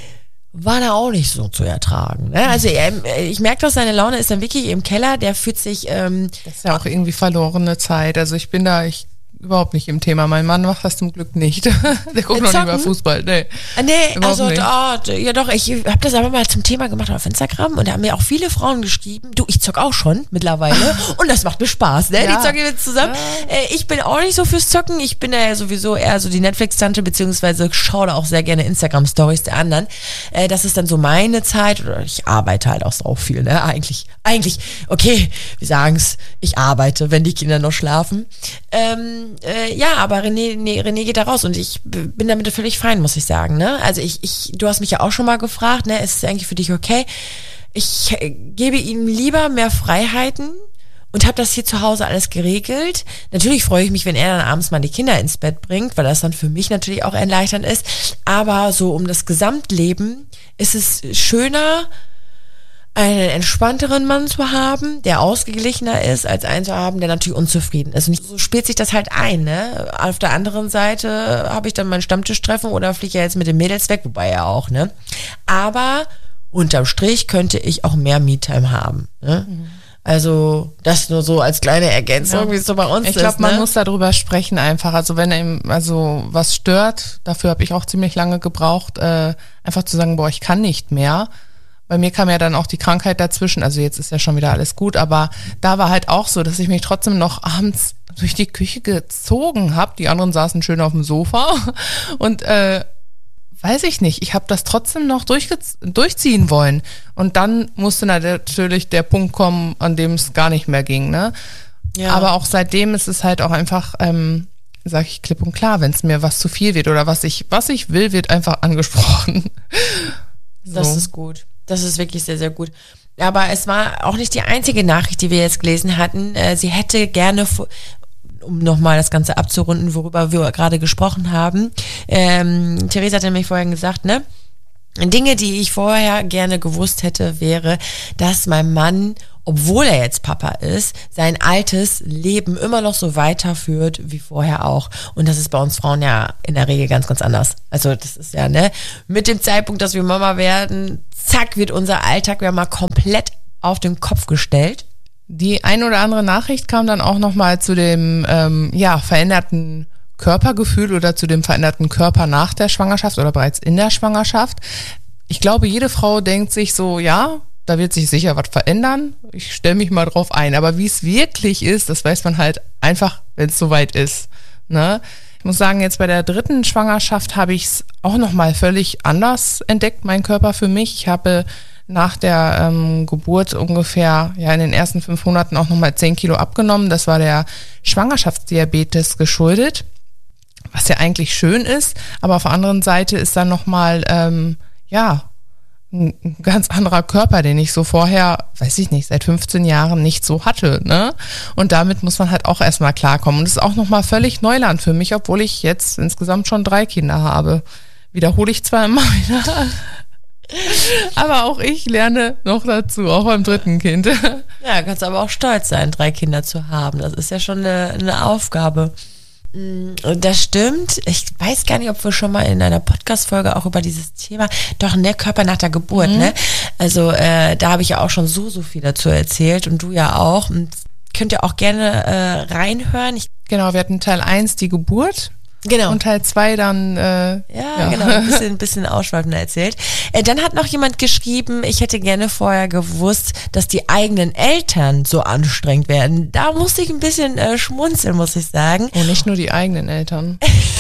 war da auch nicht so zu ertragen. Ne? Also er, ich merke doch, seine Laune ist dann wirklich im Keller, der fühlt sich... Ähm, Das ist ja auch irgendwie verlorene Zeit. Also ich bin da, ich überhaupt nicht im Thema. Mein Mann macht das zum Glück nicht. Der guckt noch Zocken? lieber Fußball. Nee, Ah, nee, Überhaupt also nicht. oh, ja doch, ich habe das aber mal zum Thema gemacht auf Instagram und da haben mir auch viele Frauen geschrieben, du, ich zock auch schon mittlerweile und das macht mir Spaß, ne? Ja. Die zocken jetzt zusammen. Äh, ich bin auch nicht so fürs Zocken, ich bin ja sowieso eher so die Netflix-Tante, beziehungsweise schaue da auch sehr gerne Instagram-Stories der anderen. Äh, das ist dann so meine Zeit, oder ich arbeite halt auch so viel, ne? Eigentlich, eigentlich, okay, wir sagen's, ich arbeite, wenn die Kinder noch schlafen. Ähm, äh, ja, aber René, nee, René geht da raus und ich b- bin damit völlig fein, muss ich sagen. Ne? Also ich, ich, du hast mich ja auch schon mal gefragt, ne, ist es eigentlich für dich okay? Ich äh, gebe ihm lieber mehr Freiheiten und habe das hier zu Hause alles geregelt. Natürlich freue ich mich, wenn er dann abends mal die Kinder ins Bett bringt, weil das dann für mich natürlich auch erleichternd ist. Aber so um das Gesamtleben ist es schöner, einen entspannteren Mann zu haben, der ausgeglichener ist, als einen zu haben, der natürlich unzufrieden ist. Und so spielt sich das halt ein, ne? Auf der anderen Seite habe ich dann mein Stammtischtreffen oder fliege ja jetzt mit den Mädels weg, wobei ja auch, ne? Aber unterm Strich könnte ich auch mehr Me-Time haben, ne? Mhm. Also das nur so als kleine Ergänzung, ja. Wie es so bei uns ich ist. Ich glaube, man ne? muss darüber sprechen einfach. Also wenn ihm also was stört, dafür habe ich auch ziemlich lange gebraucht, äh, einfach zu sagen, boah, ich kann nicht mehr. Bei mir kam ja dann auch die Krankheit dazwischen, also jetzt ist ja schon wieder alles gut, aber da war halt auch so, dass ich mich trotzdem noch abends durch die Küche gezogen habe. Die anderen saßen schön auf dem Sofa und äh, weiß ich nicht, ich habe das trotzdem noch durchge- durchziehen wollen. Und dann musste natürlich der Punkt kommen, an dem es gar nicht mehr ging. Ne? Ja. Aber auch seitdem ist es halt auch einfach, ähm, sage ich klipp und klar, wenn es mir was zu viel wird oder was ich, was ich will, wird einfach angesprochen. So. Das ist gut. Das ist wirklich sehr, sehr gut. Aber es war auch nicht die einzige Nachricht, die wir jetzt gelesen hatten. Sie hätte gerne, um nochmal das Ganze abzurunden, worüber wir gerade gesprochen haben. Ähm, Theresa hat nämlich vorhin gesagt, ne? Dinge, die ich vorher gerne gewusst hätte, wäre, dass mein Mann, obwohl er jetzt Papa ist, sein altes Leben immer noch so weiterführt wie vorher auch. Und das ist bei uns Frauen ja in der Regel ganz, ganz anders. Also das ist ja, ne, mit dem Zeitpunkt, dass wir Mama werden, zack, wird unser Alltag ja mal komplett auf den Kopf gestellt. Die ein oder andere Nachricht kam dann auch nochmal zu dem, ähm, ja, veränderten Körpergefühl oder zu dem veränderten Körper nach der Schwangerschaft oder bereits in der Schwangerschaft. Ich glaube, jede Frau denkt sich so, ja, da wird sich sicher was verändern. Ich stelle mich mal drauf ein. Aber wie es wirklich ist, das weiß man halt einfach, wenn es soweit ist. Ne? Ich muss sagen, jetzt bei der dritten Schwangerschaft habe ich es auch nochmal völlig anders entdeckt, mein Körper für mich. Ich habe nach der ähm, Geburt ungefähr ja in den ersten fünf Monaten auch nochmal zehn Kilo abgenommen. Das war der Schwangerschaftsdiabetes geschuldet, was ja eigentlich schön ist. Aber auf der anderen Seite ist dann nochmal, ähm, ja, ein ganz anderer Körper, den ich so vorher, weiß ich nicht, seit fünfzehn Jahren nicht so hatte, ne? Und damit muss man halt auch erstmal klarkommen. Und das ist auch nochmal völlig Neuland für mich, obwohl ich jetzt insgesamt schon drei Kinder habe. Wiederhole ich zwar immer wieder, aber auch ich lerne noch dazu, auch beim dritten Kind. Ja, kannst aber auch stolz sein, drei Kinder zu haben. Das ist ja schon eine, eine Aufgabe. Das stimmt. Ich weiß gar nicht, ob wir schon mal in einer Podcast-Folge auch über dieses Thema, doch, ne, Körper nach der Geburt, mhm. ne? Also äh, da habe ich ja auch schon so, so viel dazu erzählt und du ja auch. Und könnt ihr auch gerne äh, reinhören. Ich genau, wir hatten Teil eins, die Geburt. Genau. Und Teil zwei dann, äh, ja, ja, genau, ein bisschen, ein bisschen ausschweifender erzählt. Äh, dann hat noch jemand geschrieben, ich hätte gerne vorher gewusst, dass die eigenen Eltern so anstrengend werden. Da musste ich ein bisschen äh, schmunzeln, muss ich sagen. Und nicht nur die eigenen Eltern.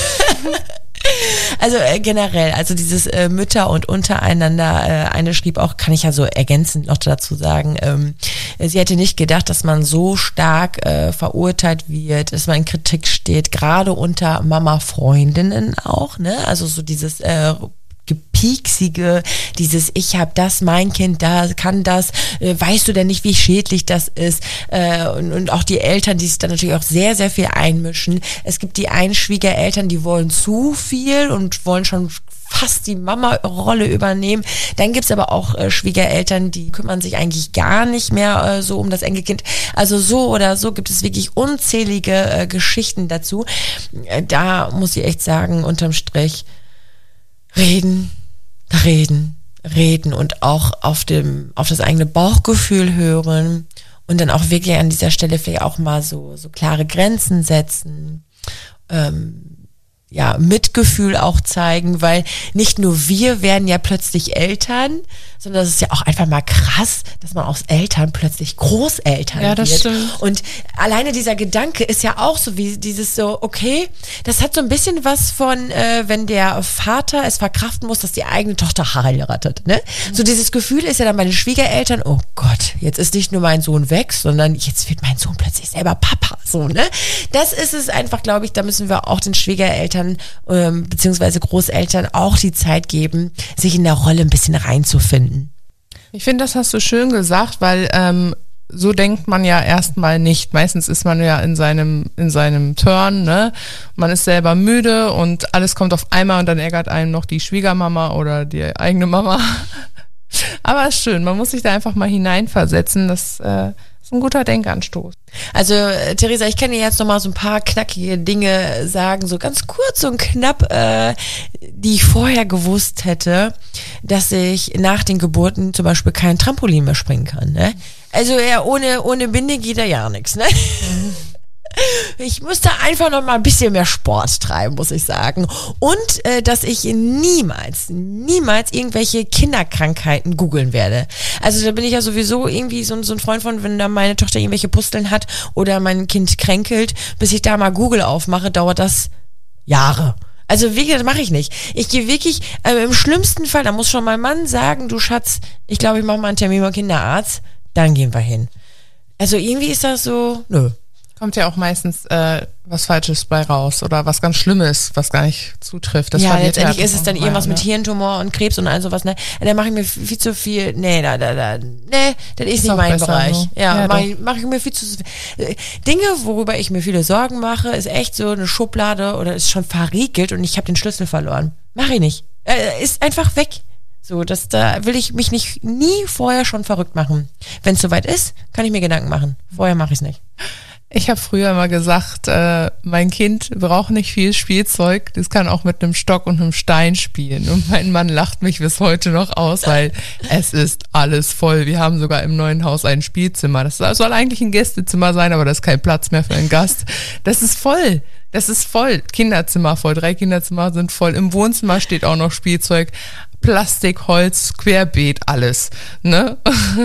Also äh, generell, also dieses äh, Mütter und untereinander, äh, eine schrieb auch, kann ich ja so ergänzend noch dazu sagen, ähm, sie hätte nicht gedacht, dass man so stark äh, verurteilt wird, dass man in Kritik steht, gerade unter Mama-Freundinnen auch, ne? Also so dieses äh, Gepieksige, dieses ich hab das, mein Kind da kann das, äh, weißt du denn nicht, wie schädlich das ist, äh, und, und auch die Eltern, die sich dann natürlich auch sehr, sehr viel einmischen. Es gibt die einen Schwiegereltern, die wollen zu viel und wollen schon fast die Mama-Rolle übernehmen. Dann gibt's aber auch äh, Schwiegereltern, die kümmern sich eigentlich gar nicht mehr äh, so um das Enkelkind. Also so oder so gibt es wirklich unzählige äh, Geschichten dazu. Äh, da muss ich echt sagen, unterm Strich, Reden, reden, reden und auch auf dem, auf das eigene Bauchgefühl hören und dann auch wirklich an dieser Stelle vielleicht auch mal so, so klare Grenzen setzen, ähm, ja, Mitgefühl auch zeigen, weil nicht nur wir werden ja plötzlich Eltern, sondern es ist ja auch einfach mal krass, dass man aus Eltern plötzlich Großeltern ja, das wird. Stimmt. Und alleine dieser Gedanke ist ja auch so wie dieses so, okay, das hat so ein bisschen was von, äh, wenn der Vater es verkraften muss, dass die eigene Tochter heiratet, ne? Mhm. So dieses Gefühl ist ja dann bei den Schwiegereltern, oh Gott, jetzt ist nicht nur mein Sohn weg, sondern jetzt wird mein Sohn plötzlich selber Papa. So, ne? Das ist es einfach, glaube ich, da müssen wir auch den Schwiegereltern ähm, beziehungsweise Großeltern auch die Zeit geben, sich in der Rolle ein bisschen reinzufinden. Ich finde, das hast du schön gesagt, weil ähm, so denkt man ja erstmal nicht. Meistens ist man ja in seinem in seinem Turn, ne? Man ist selber müde und alles kommt auf einmal und dann ärgert einen noch die Schwiegermama oder die eigene Mama. Aber ist schön, man muss sich da einfach mal hineinversetzen. Das äh, ist ein guter Denkanstoß. Also, äh, Theresa, ich kann dir jetzt noch mal so ein paar knackige Dinge sagen, so ganz kurz und knapp, äh, die ich vorher gewusst hätte, dass ich nach den Geburten zum Beispiel kein Trampolin mehr springen kann, ne? Also, ja, ohne, ohne Binde geht da ja nichts, ne? Mhm. Ich musste einfach noch mal ein bisschen mehr Sport treiben, muss ich sagen. Und äh, dass ich niemals, niemals irgendwelche Kinderkrankheiten googeln werde. Also da bin ich ja sowieso irgendwie so, so ein Freund von, wenn da meine Tochter irgendwelche Pusteln hat oder mein Kind kränkelt, bis ich da mal Google aufmache, dauert das Jahre. Also wirklich, das mache ich nicht. Ich gehe wirklich, äh, im schlimmsten Fall, da muss schon mein Mann sagen, du Schatz, ich glaube, ich mache mal einen Termin beim Kinderarzt, dann gehen wir hin. Also irgendwie ist das so, nö. Kommt ja auch meistens äh, was Falsches bei raus oder was ganz Schlimmes, was gar nicht zutrifft. Das ja, letztendlich ja ist es dann irgendwas ne? mit Hirntumor und Krebs und all sowas, ne? Da mache ich mir viel zu viel, nee, da, da, da, nee, das ist, ist nicht mein Bereich. So. Ja, ja mache ich, mach ich mir viel zu viel. Dinge, worüber ich mir viele Sorgen mache, ist echt so eine Schublade oder ist schon verriegelt und ich habe den Schlüssel verloren. Mache ich nicht. Äh, ist einfach weg. So, das, da will ich mich nicht nie vorher schon verrückt machen. Wenn es soweit ist, kann ich mir Gedanken machen. Vorher mache ich es nicht. Ich habe früher immer gesagt, äh, mein Kind braucht nicht viel Spielzeug, das kann auch mit einem Stock und einem Stein spielen. Und mein Mann lacht mich bis heute noch aus, weil es ist alles voll. Wir haben sogar im neuen Haus ein Spielzimmer. Das soll eigentlich ein Gästezimmer sein, aber da ist kein Platz mehr für einen Gast. Das ist voll. Das ist voll. Kinderzimmer voll. Drei Kinderzimmer sind voll. Im Wohnzimmer steht auch noch Spielzeug. Plastik, Holz, querbeet, alles. Ne?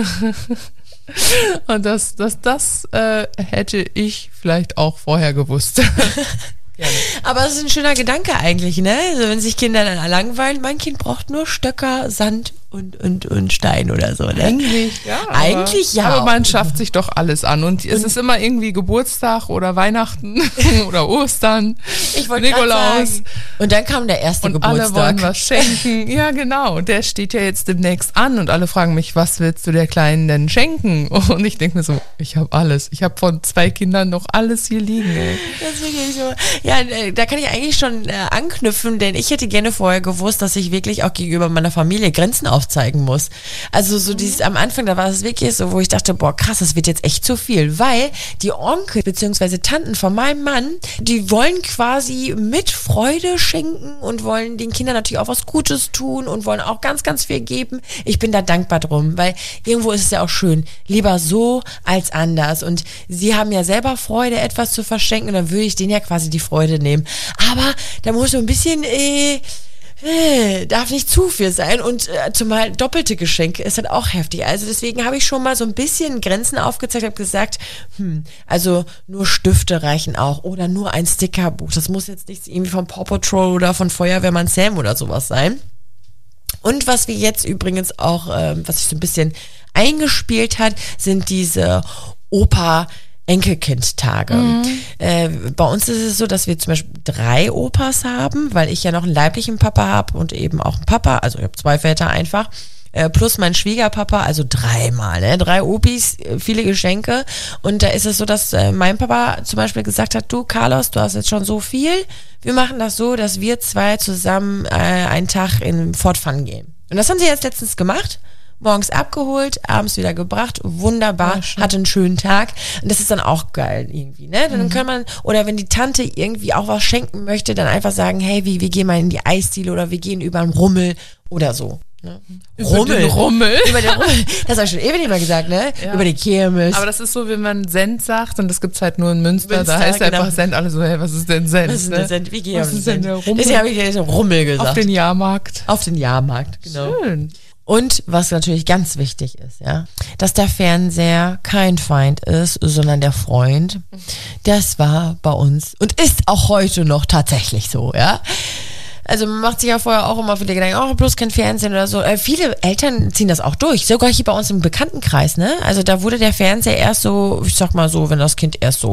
Und das, das, das äh, hätte ich vielleicht auch vorher gewusst. Gerne. Aber es ist ein schöner Gedanke eigentlich, ne? Also wenn sich Kinder dann langweilen, mein Kind braucht nur Stöcker, Sand und, und, und Stein oder so, ne? Eigentlich, ja. Eigentlich aber, ja. Aber man schafft sich doch alles an. Und es ist immer irgendwie Geburtstag oder Weihnachten oder Ostern, ich wollte Nikolaus. Sagen. Und dann kam der erste und Geburtstag. Und alle wollen was schenken. Ja, genau. Und der steht ja jetzt demnächst an und alle fragen mich, was willst du der Kleinen denn schenken? Und ich denke mir so, ich habe alles. Ich habe von zwei Kindern noch alles hier liegen. Ey. Das ist wirklich so. Ja, da kann ich eigentlich schon äh, anknüpfen, denn ich hätte gerne vorher gewusst, dass ich wirklich auch gegenüber meiner Familie Grenzen aufzeigen muss. Also so dieses am Anfang, da war es wirklich so, wo ich dachte, boah krass, das wird jetzt echt zu viel, weil die Onkel bzw. Tanten von meinem Mann, die wollen quasi mit Freude schenken und wollen den Kindern natürlich auch was Gutes tun und wollen auch ganz, ganz viel geben. Ich bin da dankbar drum, weil irgendwo ist es ja auch schön, lieber so als anders und sie haben ja selber Freude, etwas zu verschenken und dann würde ich denen ja quasi die Freude nehmen. Aber da muss so ein bisschen äh, äh, darf nicht zu viel sein und äh, zumal doppelte Geschenke ist halt auch heftig. Also deswegen habe ich schon mal so ein bisschen Grenzen aufgezeigt, habe gesagt, hm, also nur Stifte reichen auch oder nur ein Stickerbuch. Das muss jetzt nicht irgendwie von Paw Patrol oder von Feuerwehrmann Sam oder sowas sein. Und was wir jetzt übrigens auch, äh, was sich so ein bisschen eingespielt hat, sind diese Opa- Enkelkindtage. Mhm. Äh, bei uns ist es so, dass wir zum Beispiel drei Opas haben, weil ich ja noch einen leiblichen Papa habe und eben auch einen Papa, also ich habe zwei Väter einfach, äh, plus mein Schwiegerpapa, also dreimal, ne? Drei Opis, viele Geschenke. Und da ist es so, dass äh, mein Papa zum Beispiel gesagt hat, du Carlos, du hast jetzt schon so viel, wir machen das so, dass wir zwei zusammen äh, einen Tag in Fort Fun gehen. Und das haben sie jetzt letztens gemacht. Morgens abgeholt, abends wieder gebracht, wunderbar, ja, hatte einen schönen Tag. Und das ist dann auch geil irgendwie, ne? Dann mhm. kann man, oder wenn die Tante irgendwie auch was schenken möchte, dann einfach sagen, hey, wie, wir gehen mal in die Eisdiele oder wir gehen über einen Rummel oder so. Ne? Über Rummel. Den Rummel. Über den Rummel. Das habe ich schon ewig nicht mehr gesagt, ne? Ja. Über die Kirmes. Aber das ist so, wenn man Cent sagt und das gibt's halt nur in Münster, Münster da heißt genau. einfach Cent, alle so, hey, was ist denn Cent? Was ist denn Cent? Wie geht was ist denn der Rummel? Deswegen habe ich ja so Rummel gesagt. Auf den Jahrmarkt. Auf den Jahrmarkt, genau. Schön. Und was natürlich ganz wichtig ist, ja, dass der Fernseher kein Feind ist, sondern der Freund. Das war bei uns und ist auch heute noch tatsächlich so, ja. Also man macht sich ja vorher auch immer viele Gedanken, oh, bloß kein Fernsehen oder so. Äh, viele Eltern ziehen das auch durch, sogar hier bei uns im Bekanntenkreis, ne? Also da wurde der Fernseher erst so, ich sag mal so, wenn das Kind erst so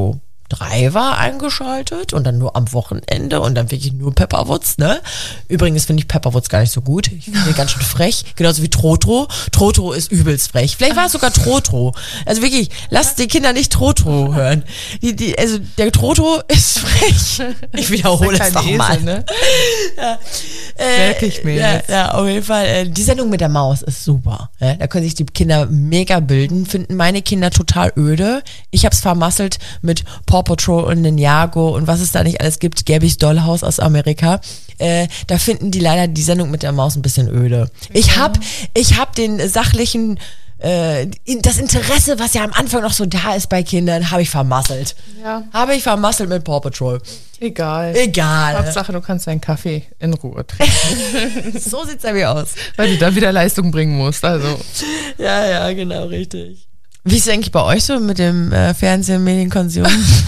drei war, eingeschaltet und dann nur am Wochenende und dann wirklich nur Pepperwoods, ne? Übrigens finde ich Pepperwoods gar nicht so gut. Ich finde die ganz schön frech. Genauso wie Trotro. Trotro ist übelst frech. Vielleicht war es sogar Trotro. Also wirklich, lasst die Kinder nicht Trotro hören. Die, die, also der Trotro ist frech. Ich wiederhole es nochmal. Ne? Ja. Äh, Merke ich mir ja, jetzt. ja, auf jeden Fall. Äh, die Sendung mit der Maus ist super. Ja? Da können sich die Kinder mega bilden. Finden meine Kinder total öde. Ich hab's vermasselt mit Paw Patrol und Ninjago und was es da nicht alles gibt. Gabby's Dollhouse aus Amerika. Äh, da finden die leider die Sendung mit der Maus ein bisschen öde. Ich hab, ich hab den sachlichen, äh, das Interesse, was ja am Anfang noch so da ist bei Kindern, habe ich vermasselt. Ja. Habe ich vermasselt mit Paw Patrol. Egal. Egal. Hauptsache, du kannst deinen Kaffee in Ruhe trinken. So sieht's bei mir aus. Weil du dann wieder Leistung bringen musst, also. Ja, ja, genau, richtig. Wie ist es eigentlich bei euch so mit dem äh, Fernsehen, Medienkonsum?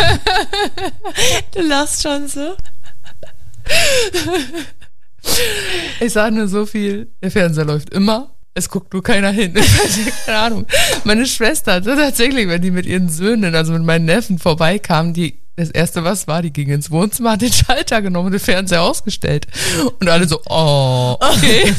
Du lachst schon so. Ich sage nur so viel, der Fernseher läuft immer, es guckt nur keiner hin. Keine Ahnung. Meine Schwester hatte tatsächlich, wenn die mit ihren Söhnen, also mit meinen Neffen vorbeikamen, die das erste, was war, die ging ins Wohnzimmer, hat den Schalter genommen und den Fernseher ausgestellt. Und alle so, oh, okay.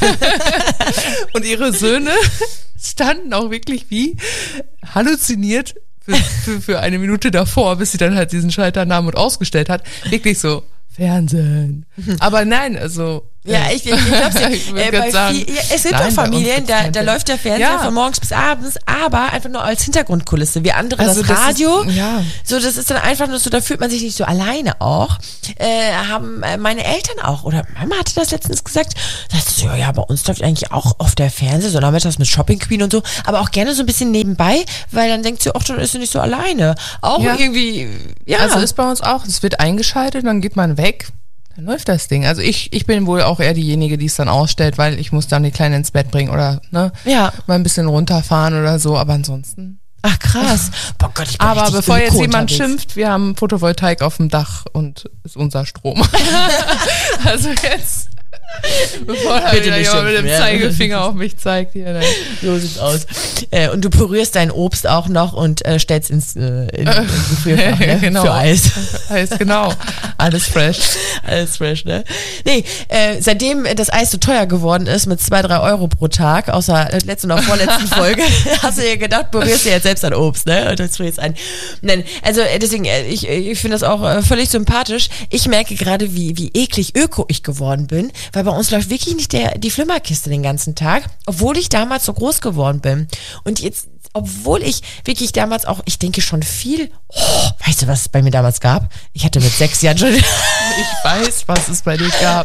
Und ihre Söhne standen auch wirklich wie halluziniert für, für, für eine Minute davor, bis sie dann halt diesen Schalter nahm und ausgestellt hat. Wirklich so, Fernsehen. Aber nein, also. Ja, ich, ich, ich glaube, ich äh, bei sagen, viel, ja, es gibt nein, doch Familien, da, da läuft der Fernseher ja. von morgens bis abends, aber einfach nur als Hintergrundkulisse, wie andere Also das das Radio. ist, ja. So, das ist dann einfach nur so, da fühlt man sich nicht so alleine auch. Äh, haben äh, meine Eltern auch, oder Mama hatte das letztens gesagt, das ist, ja, ja, bei uns läuft eigentlich auch oft der Fernseher, so nachmittags mit Shopping Queen und so, aber auch gerne so ein bisschen nebenbei, weil dann denkt sie, ach, dann ist sie nicht so alleine. Auch Ja. irgendwie, ja. Also ist bei uns auch, es wird eingeschaltet, dann geht man weg, dann läuft das Ding. Also ich, ich bin wohl auch eher diejenige, die es dann ausstellt, weil ich muss dann die Kleine ins Bett bringen oder ne, Ja. mal ein bisschen runterfahren oder so, aber ansonsten. Ach krass. Boah Gott, ich bin Aber richtig bevor jetzt öko jemand unterwegs. schimpft, wir haben Photovoltaik auf dem Dach und ist unser Strom. Also jetzt, bevor da Bitte wieder nicht jemand mit schimpfen, dem ja. Zeigefinger auf mich zeigt. Hier, ne? So sieht's aus. Äh, und du pürierst dein Obst auch noch und äh, stellst ins äh, in, in Gefrierfach, ne? Genau. Für Eis. Heißt genau, alles fresh. Alles fresh, ne? Nee, äh, seitdem das Eis so teuer geworden ist mit zwei, drei Euro pro Tag, außer der letzten oder vorletzten Folge, hast du dir gedacht, probierst du jetzt selbst ein Obst, ne? Und das frierst ein. Nein, also äh, deswegen, äh, ich, ich finde das auch äh, völlig sympathisch. Ich merke gerade, wie, wie eklig öko ich geworden bin, weil bei uns läuft wirklich nicht der, die Flimmerkiste den ganzen Tag, obwohl ich damals so groß geworden bin. Und jetzt, obwohl ich wirklich damals auch, ich denke schon viel, oh, weißt du, was es bei mir damals gab? Ich hatte mit sechs Jahren schon... Ich weiß, was es bei dir gab.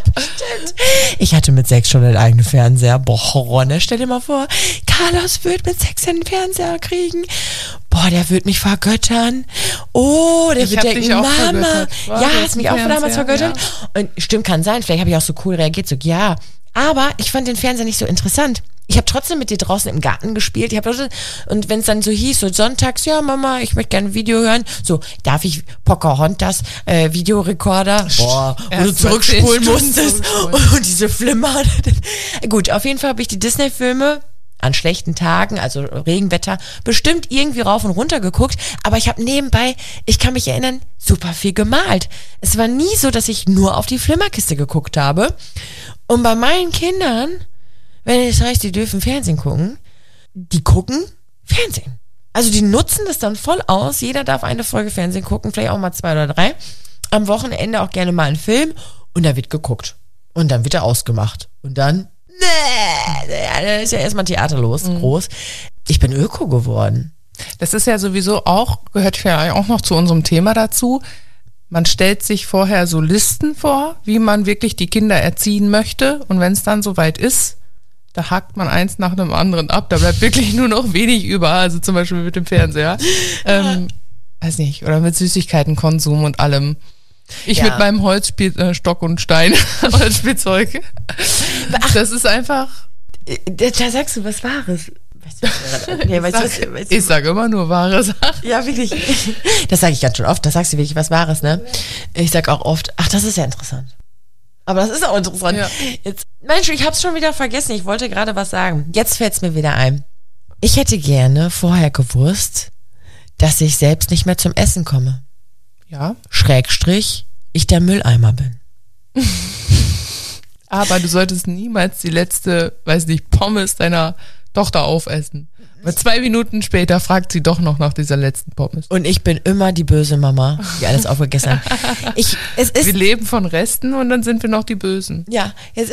Ich hatte mit sechs schon einen eigenen Fernseher. Boah, Horror, ne? Stell dir mal vor, Carlos wird mit sechs einen Fernseher kriegen. Boah, der wird mich vergöttern. Oh, der Ich wird hab denken, dich auch Mama. vergöttert. War Ja, das hast ein mich auch damals Fernseher? vergöttert. Und stimmt, kann sein. Vielleicht habe ich auch so cool reagiert, so, ja. Aber ich fand den Fernseher nicht so interessant. Ich habe trotzdem mit dir draußen im Garten gespielt. Ich hab, und wenn es dann so hieß, so sonntags, ja Mama, ich möchte gerne ein Video hören. So, darf ich Pocahontas äh, Videorekorder? Boah, wo Erst du mal zurückspulen zehn Stunden musstest. zurückspulen. Und diese Flimmer. Gut, auf jeden Fall habe ich die Disney-Filme an schlechten Tagen, also Regenwetter, bestimmt irgendwie rauf und runter geguckt, aber ich habe nebenbei, ich kann mich erinnern, super viel gemalt. Es war nie so, dass ich nur auf die Flimmerkiste geguckt habe. Und bei meinen Kindern, wenn es heißt, die dürfen Fernsehen gucken, die gucken Fernsehen. Also die nutzen das dann voll aus. Jeder darf eine Folge Fernsehen gucken, vielleicht auch mal zwei oder drei. Am Wochenende auch gerne mal einen Film und da wird geguckt. Und dann wird er ausgemacht. Und dann, nee, da ist ja erstmal Theater los, mhm. groß. Ich bin Öko geworden. Das ist ja sowieso auch, gehört ja auch noch zu unserem Thema dazu. Man stellt sich vorher so Listen vor, wie man wirklich die Kinder erziehen möchte. Und wenn es dann soweit ist, da hakt man eins nach dem anderen ab. Da bleibt wirklich nur noch wenig über. Also zum Beispiel mit dem Fernseher. Ähm, weiß nicht. Oder mit Süßigkeitenkonsum und allem. Ich Ja. mit meinem Holzspiel, äh, Stock und Stein, Holzspielzeug. Das ist einfach... Da, da sagst du was Wahres. Weißt du, was wir gerade- nee, weißt du, was- weißt du, Ich sage immer nur wahre Sachen. Ja, wirklich. Das sage ich ganz schön oft. Das sagst du wirklich was Wahres, ne? Ich sag auch oft, ach, das ist ja interessant. Aber das ist auch interessant. Ja. Jetzt, Mensch, ich hab's schon wieder vergessen. Ich wollte gerade was sagen. Jetzt fällt's mir wieder ein. Ich hätte gerne vorher gewusst, dass ich selbst nicht mehr zum Essen komme. Ja. Schrägstrich, ich der Mülleimer bin. Aber du solltest niemals die letzte, weiß nicht, Pommes deiner Tochter aufessen. Weil zwei Minuten später fragt sie doch noch nach dieser letzten Pommes. Und ich bin immer die böse Mama, die alles aufgegessen hat. Ich, es ist, wir leben von Resten und dann sind wir noch die Bösen. ja, jetzt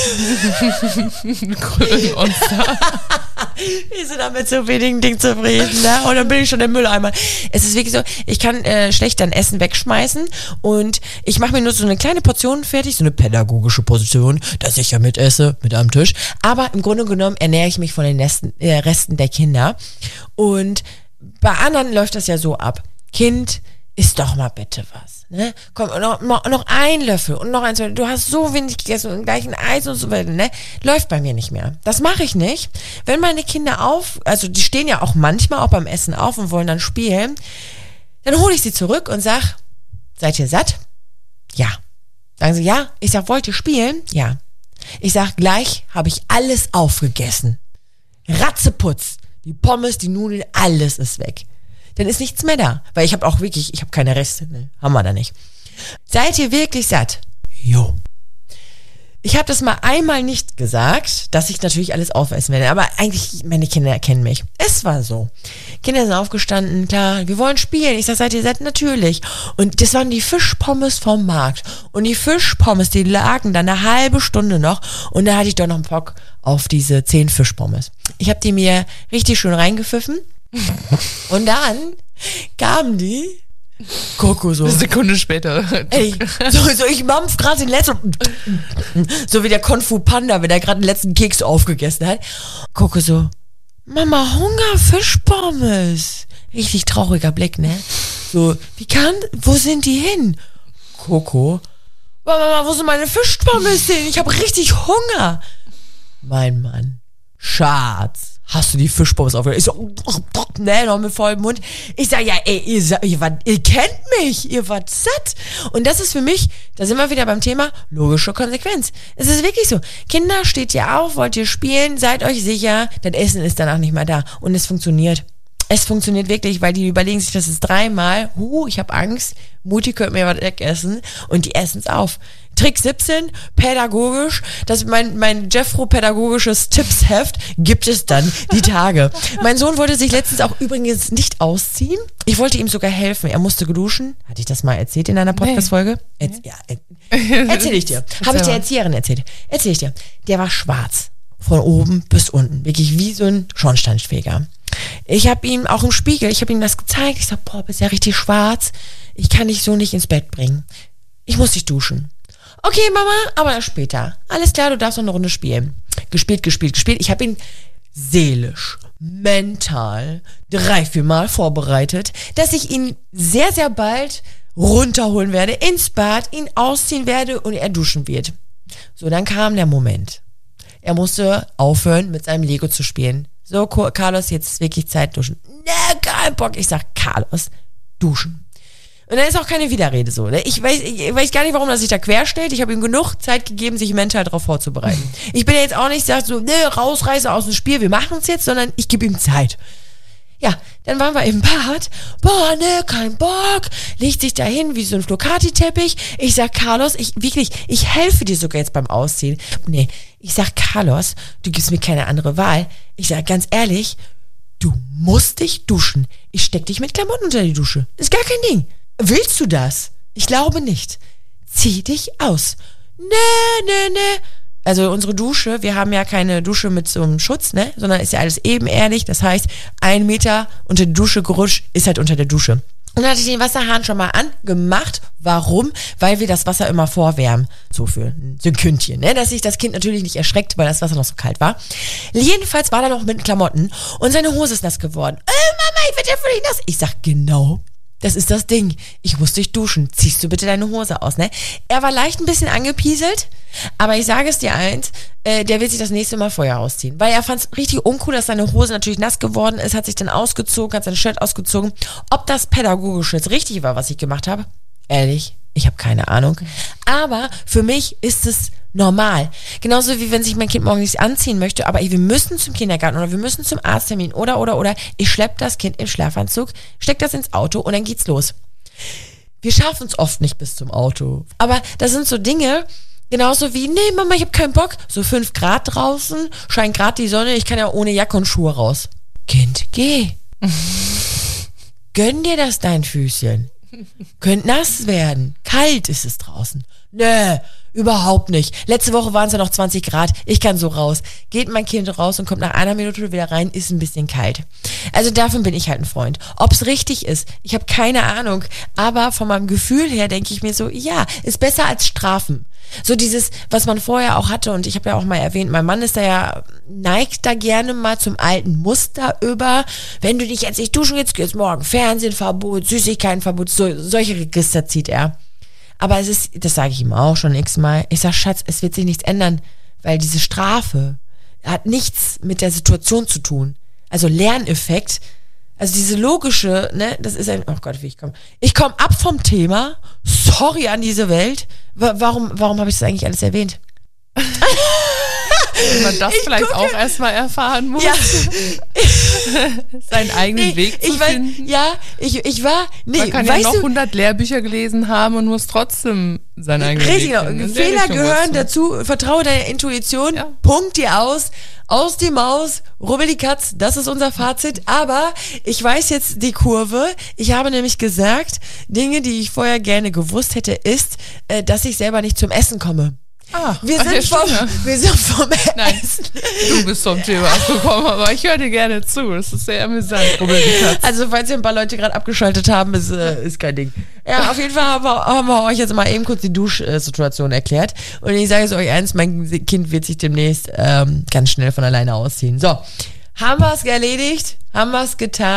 Krönen uns da. wir sind damit so wenigen Dingen zufrieden, ne? Und dann bin ich schon der Mülleimer. Es ist wirklich so, ich kann äh, schlecht dann Essen wegschmeißen und ich mache mir nur so eine kleine Portion fertig, so eine pädagogische Position, dass ich ja mitesse mit am Tisch. Aber im Grunde genommen ernähre ich mich von den Resten, äh, Resten der Kinder. Und bei anderen läuft das ja so ab. Kind, isst doch mal bitte was. Ne? Komm, noch, noch, noch ein Löffel und noch eins. Du hast so wenig gegessen und gleich ein Eis und so weiter. Ne? Läuft bei mir nicht mehr. Das mache ich nicht. Wenn meine Kinder auf, also die stehen ja auch manchmal auch beim Essen auf und wollen dann spielen, dann hole ich sie zurück und sag, seid ihr satt? Ja. Sagen sie, ja. Ich sag, wollt ihr spielen? Ja. Ich sag, gleich habe ich alles aufgegessen. Ratzeputz. Die Pommes, die Nudeln, alles ist weg. Dann ist nichts mehr da. Weil ich habe auch wirklich, ich habe keine Reste. Ne? Haben wir da nicht. Seid ihr wirklich satt? Jo. Ich habe das mal einmal nicht gesagt, dass ich natürlich alles aufessen werde. Aber eigentlich, meine Kinder erkennen mich. Es war so. Kinder sind aufgestanden, klar, wir wollen spielen. Ich sag, seid ihr satt? Natürlich. Und das waren die Fischpommes vom Markt. Und die Fischpommes, die lagen da eine halbe Stunde noch. Und da hatte ich doch noch einen Bock auf diese zehn Fischpommes. Ich habe die mir richtig schön reingepfiffen. Und dann kamen die Coco so. Eine Sekunde später. Ey, so, so ich mampf gerade den letzten, so wie der Kung Fu Panda, wenn er gerade den letzten Keks aufgegessen hat. Coco so, Mama, Hunger, Fischpommes. Richtig trauriger Blick, ne? So, wie kann, wo sind die hin? Coco, Mama, wo sind meine Fischpommes hin? Ich habe richtig Hunger. Mein Mann, Schatz, hast du die Fischpommes aufgehört? Ich so, ne, noch mit vollem Mund. Ich sag, ja, ey, ihr, ihr, wart, ihr kennt mich, ihr wart satt. Und das ist für mich, da sind wir wieder beim Thema logische Konsequenz. Es ist wirklich so. Kinder, steht ihr auf, wollt ihr spielen, seid euch sicher, das Essen ist danach nicht mehr da. Und es funktioniert. Es funktioniert wirklich, weil die überlegen sich das ist dreimal, huh, ich habe Angst, Mutti könnte mir was wegessen und die essen es auf. Trick siebzehn, pädagogisch, das mein, mein Jeffro-pädagogisches Tippsheft gibt es dann die Tage. Mein Sohn wollte sich letztens auch übrigens nicht ausziehen. Ich wollte ihm sogar helfen. Er musste duschen. Hatte ich das mal erzählt in einer Podcast-Folge? Nee. Erz- ja, er- erzähl ich dir. Habe ich der Erzieherin erzählt. Erzähl ich dir. Der war schwarz. Von oben bis unten. Wirklich wie so ein Schornsteinfeger. Ich habe ihm auch im Spiegel, ich habe ihm das gezeigt. Ich sag, boah, bist ja richtig schwarz. Ich kann dich so nicht ins Bett bringen. Ich muss dich duschen. Okay, Mama, aber erst später. Alles klar, du darfst noch eine Runde spielen. Gespielt, gespielt, gespielt. Ich habe ihn seelisch, mental, drei, vier Mal vorbereitet, dass ich ihn sehr, sehr bald runterholen werde, ins Bad, ihn ausziehen werde und er duschen wird. So, dann kam der Moment. Er musste aufhören, mit seinem Lego zu spielen. So, Carlos, jetzt ist wirklich Zeit duschen. Ne, kein Bock. Ich sag, Carlos, duschen. Und dann ist auch keine Widerrede so. Ne? Ich, weiß, ich weiß gar nicht, warum er sich da querstellt. Ich habe ihm genug Zeit gegeben, sich mental darauf vorzubereiten. Ich bin ja jetzt auch nicht, sag so, ne, rausreiße aus dem Spiel, wir machen es jetzt, sondern ich gebe ihm Zeit. Ja, dann waren wir im Bad. Boah, ne, kein Bock. Legt sich dahin wie so ein Flocati-Teppich. Ich sag, Carlos, ich wirklich, ich helfe dir sogar jetzt beim Ausziehen. Nee, ich sag, Carlos, du gibst mir keine andere Wahl. Ich sag ganz ehrlich, du musst dich duschen. Ich steck dich mit Klamotten unter die Dusche. Ist gar kein Ding. Willst du das? Ich glaube nicht. Zieh dich aus. Nee, nee, nee. Also unsere Dusche, wir haben ja keine Dusche mit so einem Schutz, ne, sondern ist ja alles ebenerdig. Das heißt, ein Meter unter die Dusche gerutscht, ist halt unter der Dusche. Und dann hatte ich den Wasserhahn schon mal angemacht. Warum? Weil wir das Wasser immer vorwärmen. So für ein Sekündchen, ne? Dass sich das Kind natürlich nicht erschreckt, weil das Wasser noch so kalt war. Jedenfalls war er noch mit Klamotten und seine Hose ist nass geworden. Äh, Mama, ich werde ja völlig nass. Ich sag, genau. Das ist das Ding. Ich muss dich duschen. Ziehst du bitte deine Hose aus, ne? Er war leicht ein bisschen angepieselt, aber ich sage es dir eins, äh, der wird sich das nächste Mal vorher ausziehen. Weil er fand es richtig uncool, dass seine Hose natürlich nass geworden ist, hat sich dann ausgezogen, hat sein Shirt ausgezogen. Ob das pädagogisch jetzt richtig war, was ich gemacht habe? Ehrlich, ich habe keine Ahnung. Aber für mich ist es normal. Genauso wie wenn sich mein Kind morgen nicht anziehen möchte, aber ey, wir müssen zum Kindergarten oder wir müssen zum Arzttermin oder, oder, oder. Ich schleppe das Kind im Schlafanzug, steck das ins Auto und dann geht's los. Wir schaffen es oft nicht bis zum Auto. Aber das sind so Dinge, genauso wie, nee, Mama, ich hab keinen Bock. So fünf Grad draußen, scheint gerade die Sonne, ich kann ja ohne Jacke und Schuhe raus. Kind, geh. Gönn dir das, dein Füßchen. Könnt nass werden. Kalt ist es draußen. Nö, überhaupt nicht. Letzte Woche waren es ja noch zwanzig Grad. Ich kann so raus. Geht mein Kind raus und kommt nach einer Minute wieder rein, ist ein bisschen kalt. Also davon bin ich halt ein Freund. Ob's richtig ist, ich habe keine Ahnung. Aber von meinem Gefühl her denke ich mir so, ja, ist besser als Strafen. So dieses, was man vorher auch hatte, und ich habe ja auch mal erwähnt, mein Mann ist da ja, neigt da gerne mal zum alten Muster über, wenn du dich jetzt nicht duschen willst, geht's morgen Fernsehverbot, Süßigkeitenverbot, so, solche Register zieht er. Aber es ist, das sage ich ihm auch schon x-mal, ich sag, Schatz, es wird sich nichts ändern, weil diese Strafe hat nichts mit der Situation zu tun. Also Lerneffekt, also diese logische, ne, das ist ein, oh Gott, wie ich komme. Ich komme ab vom Thema, sorry an diese Welt. Warum, warum habe ich das eigentlich alles erwähnt? Wenn man das ich vielleicht gucke. auch erstmal erfahren muss. Ja. Seinen eigenen nee, Weg zu ich war, finden. Ja, ich, ich war, nee, man kann ja noch du, hundert Lehrbücher gelesen haben und muss trotzdem seinen eigenen richtig Weg finden. Genau. Fehler gehören dazu, vertraue deiner Intuition, ja. Punkt dir aus, aus die Maus, rubbel die Katz, das ist unser Fazit. Aber ich weiß jetzt die Kurve. Ich habe nämlich gesagt, Dinge, die ich vorher gerne gewusst hätte, ist, dass ich selber nicht zum Essen komme. Ah, wir, sind vom, wir sind vom Nein, Essen. Du bist vom Thema abgekommen, aber ich höre dir gerne zu. Das ist sehr amüsant. Also falls ihr ein paar Leute gerade abgeschaltet haben, ist, äh, ist kein Ding. Ja, auf jeden Fall haben wir, haben wir euch jetzt mal eben kurz die Duschsituation erklärt. Und ich sage es euch eins, mein Kind wird sich demnächst ähm, ganz schnell von alleine ausziehen. So, haben wir es erledigt? Haben wir es getan?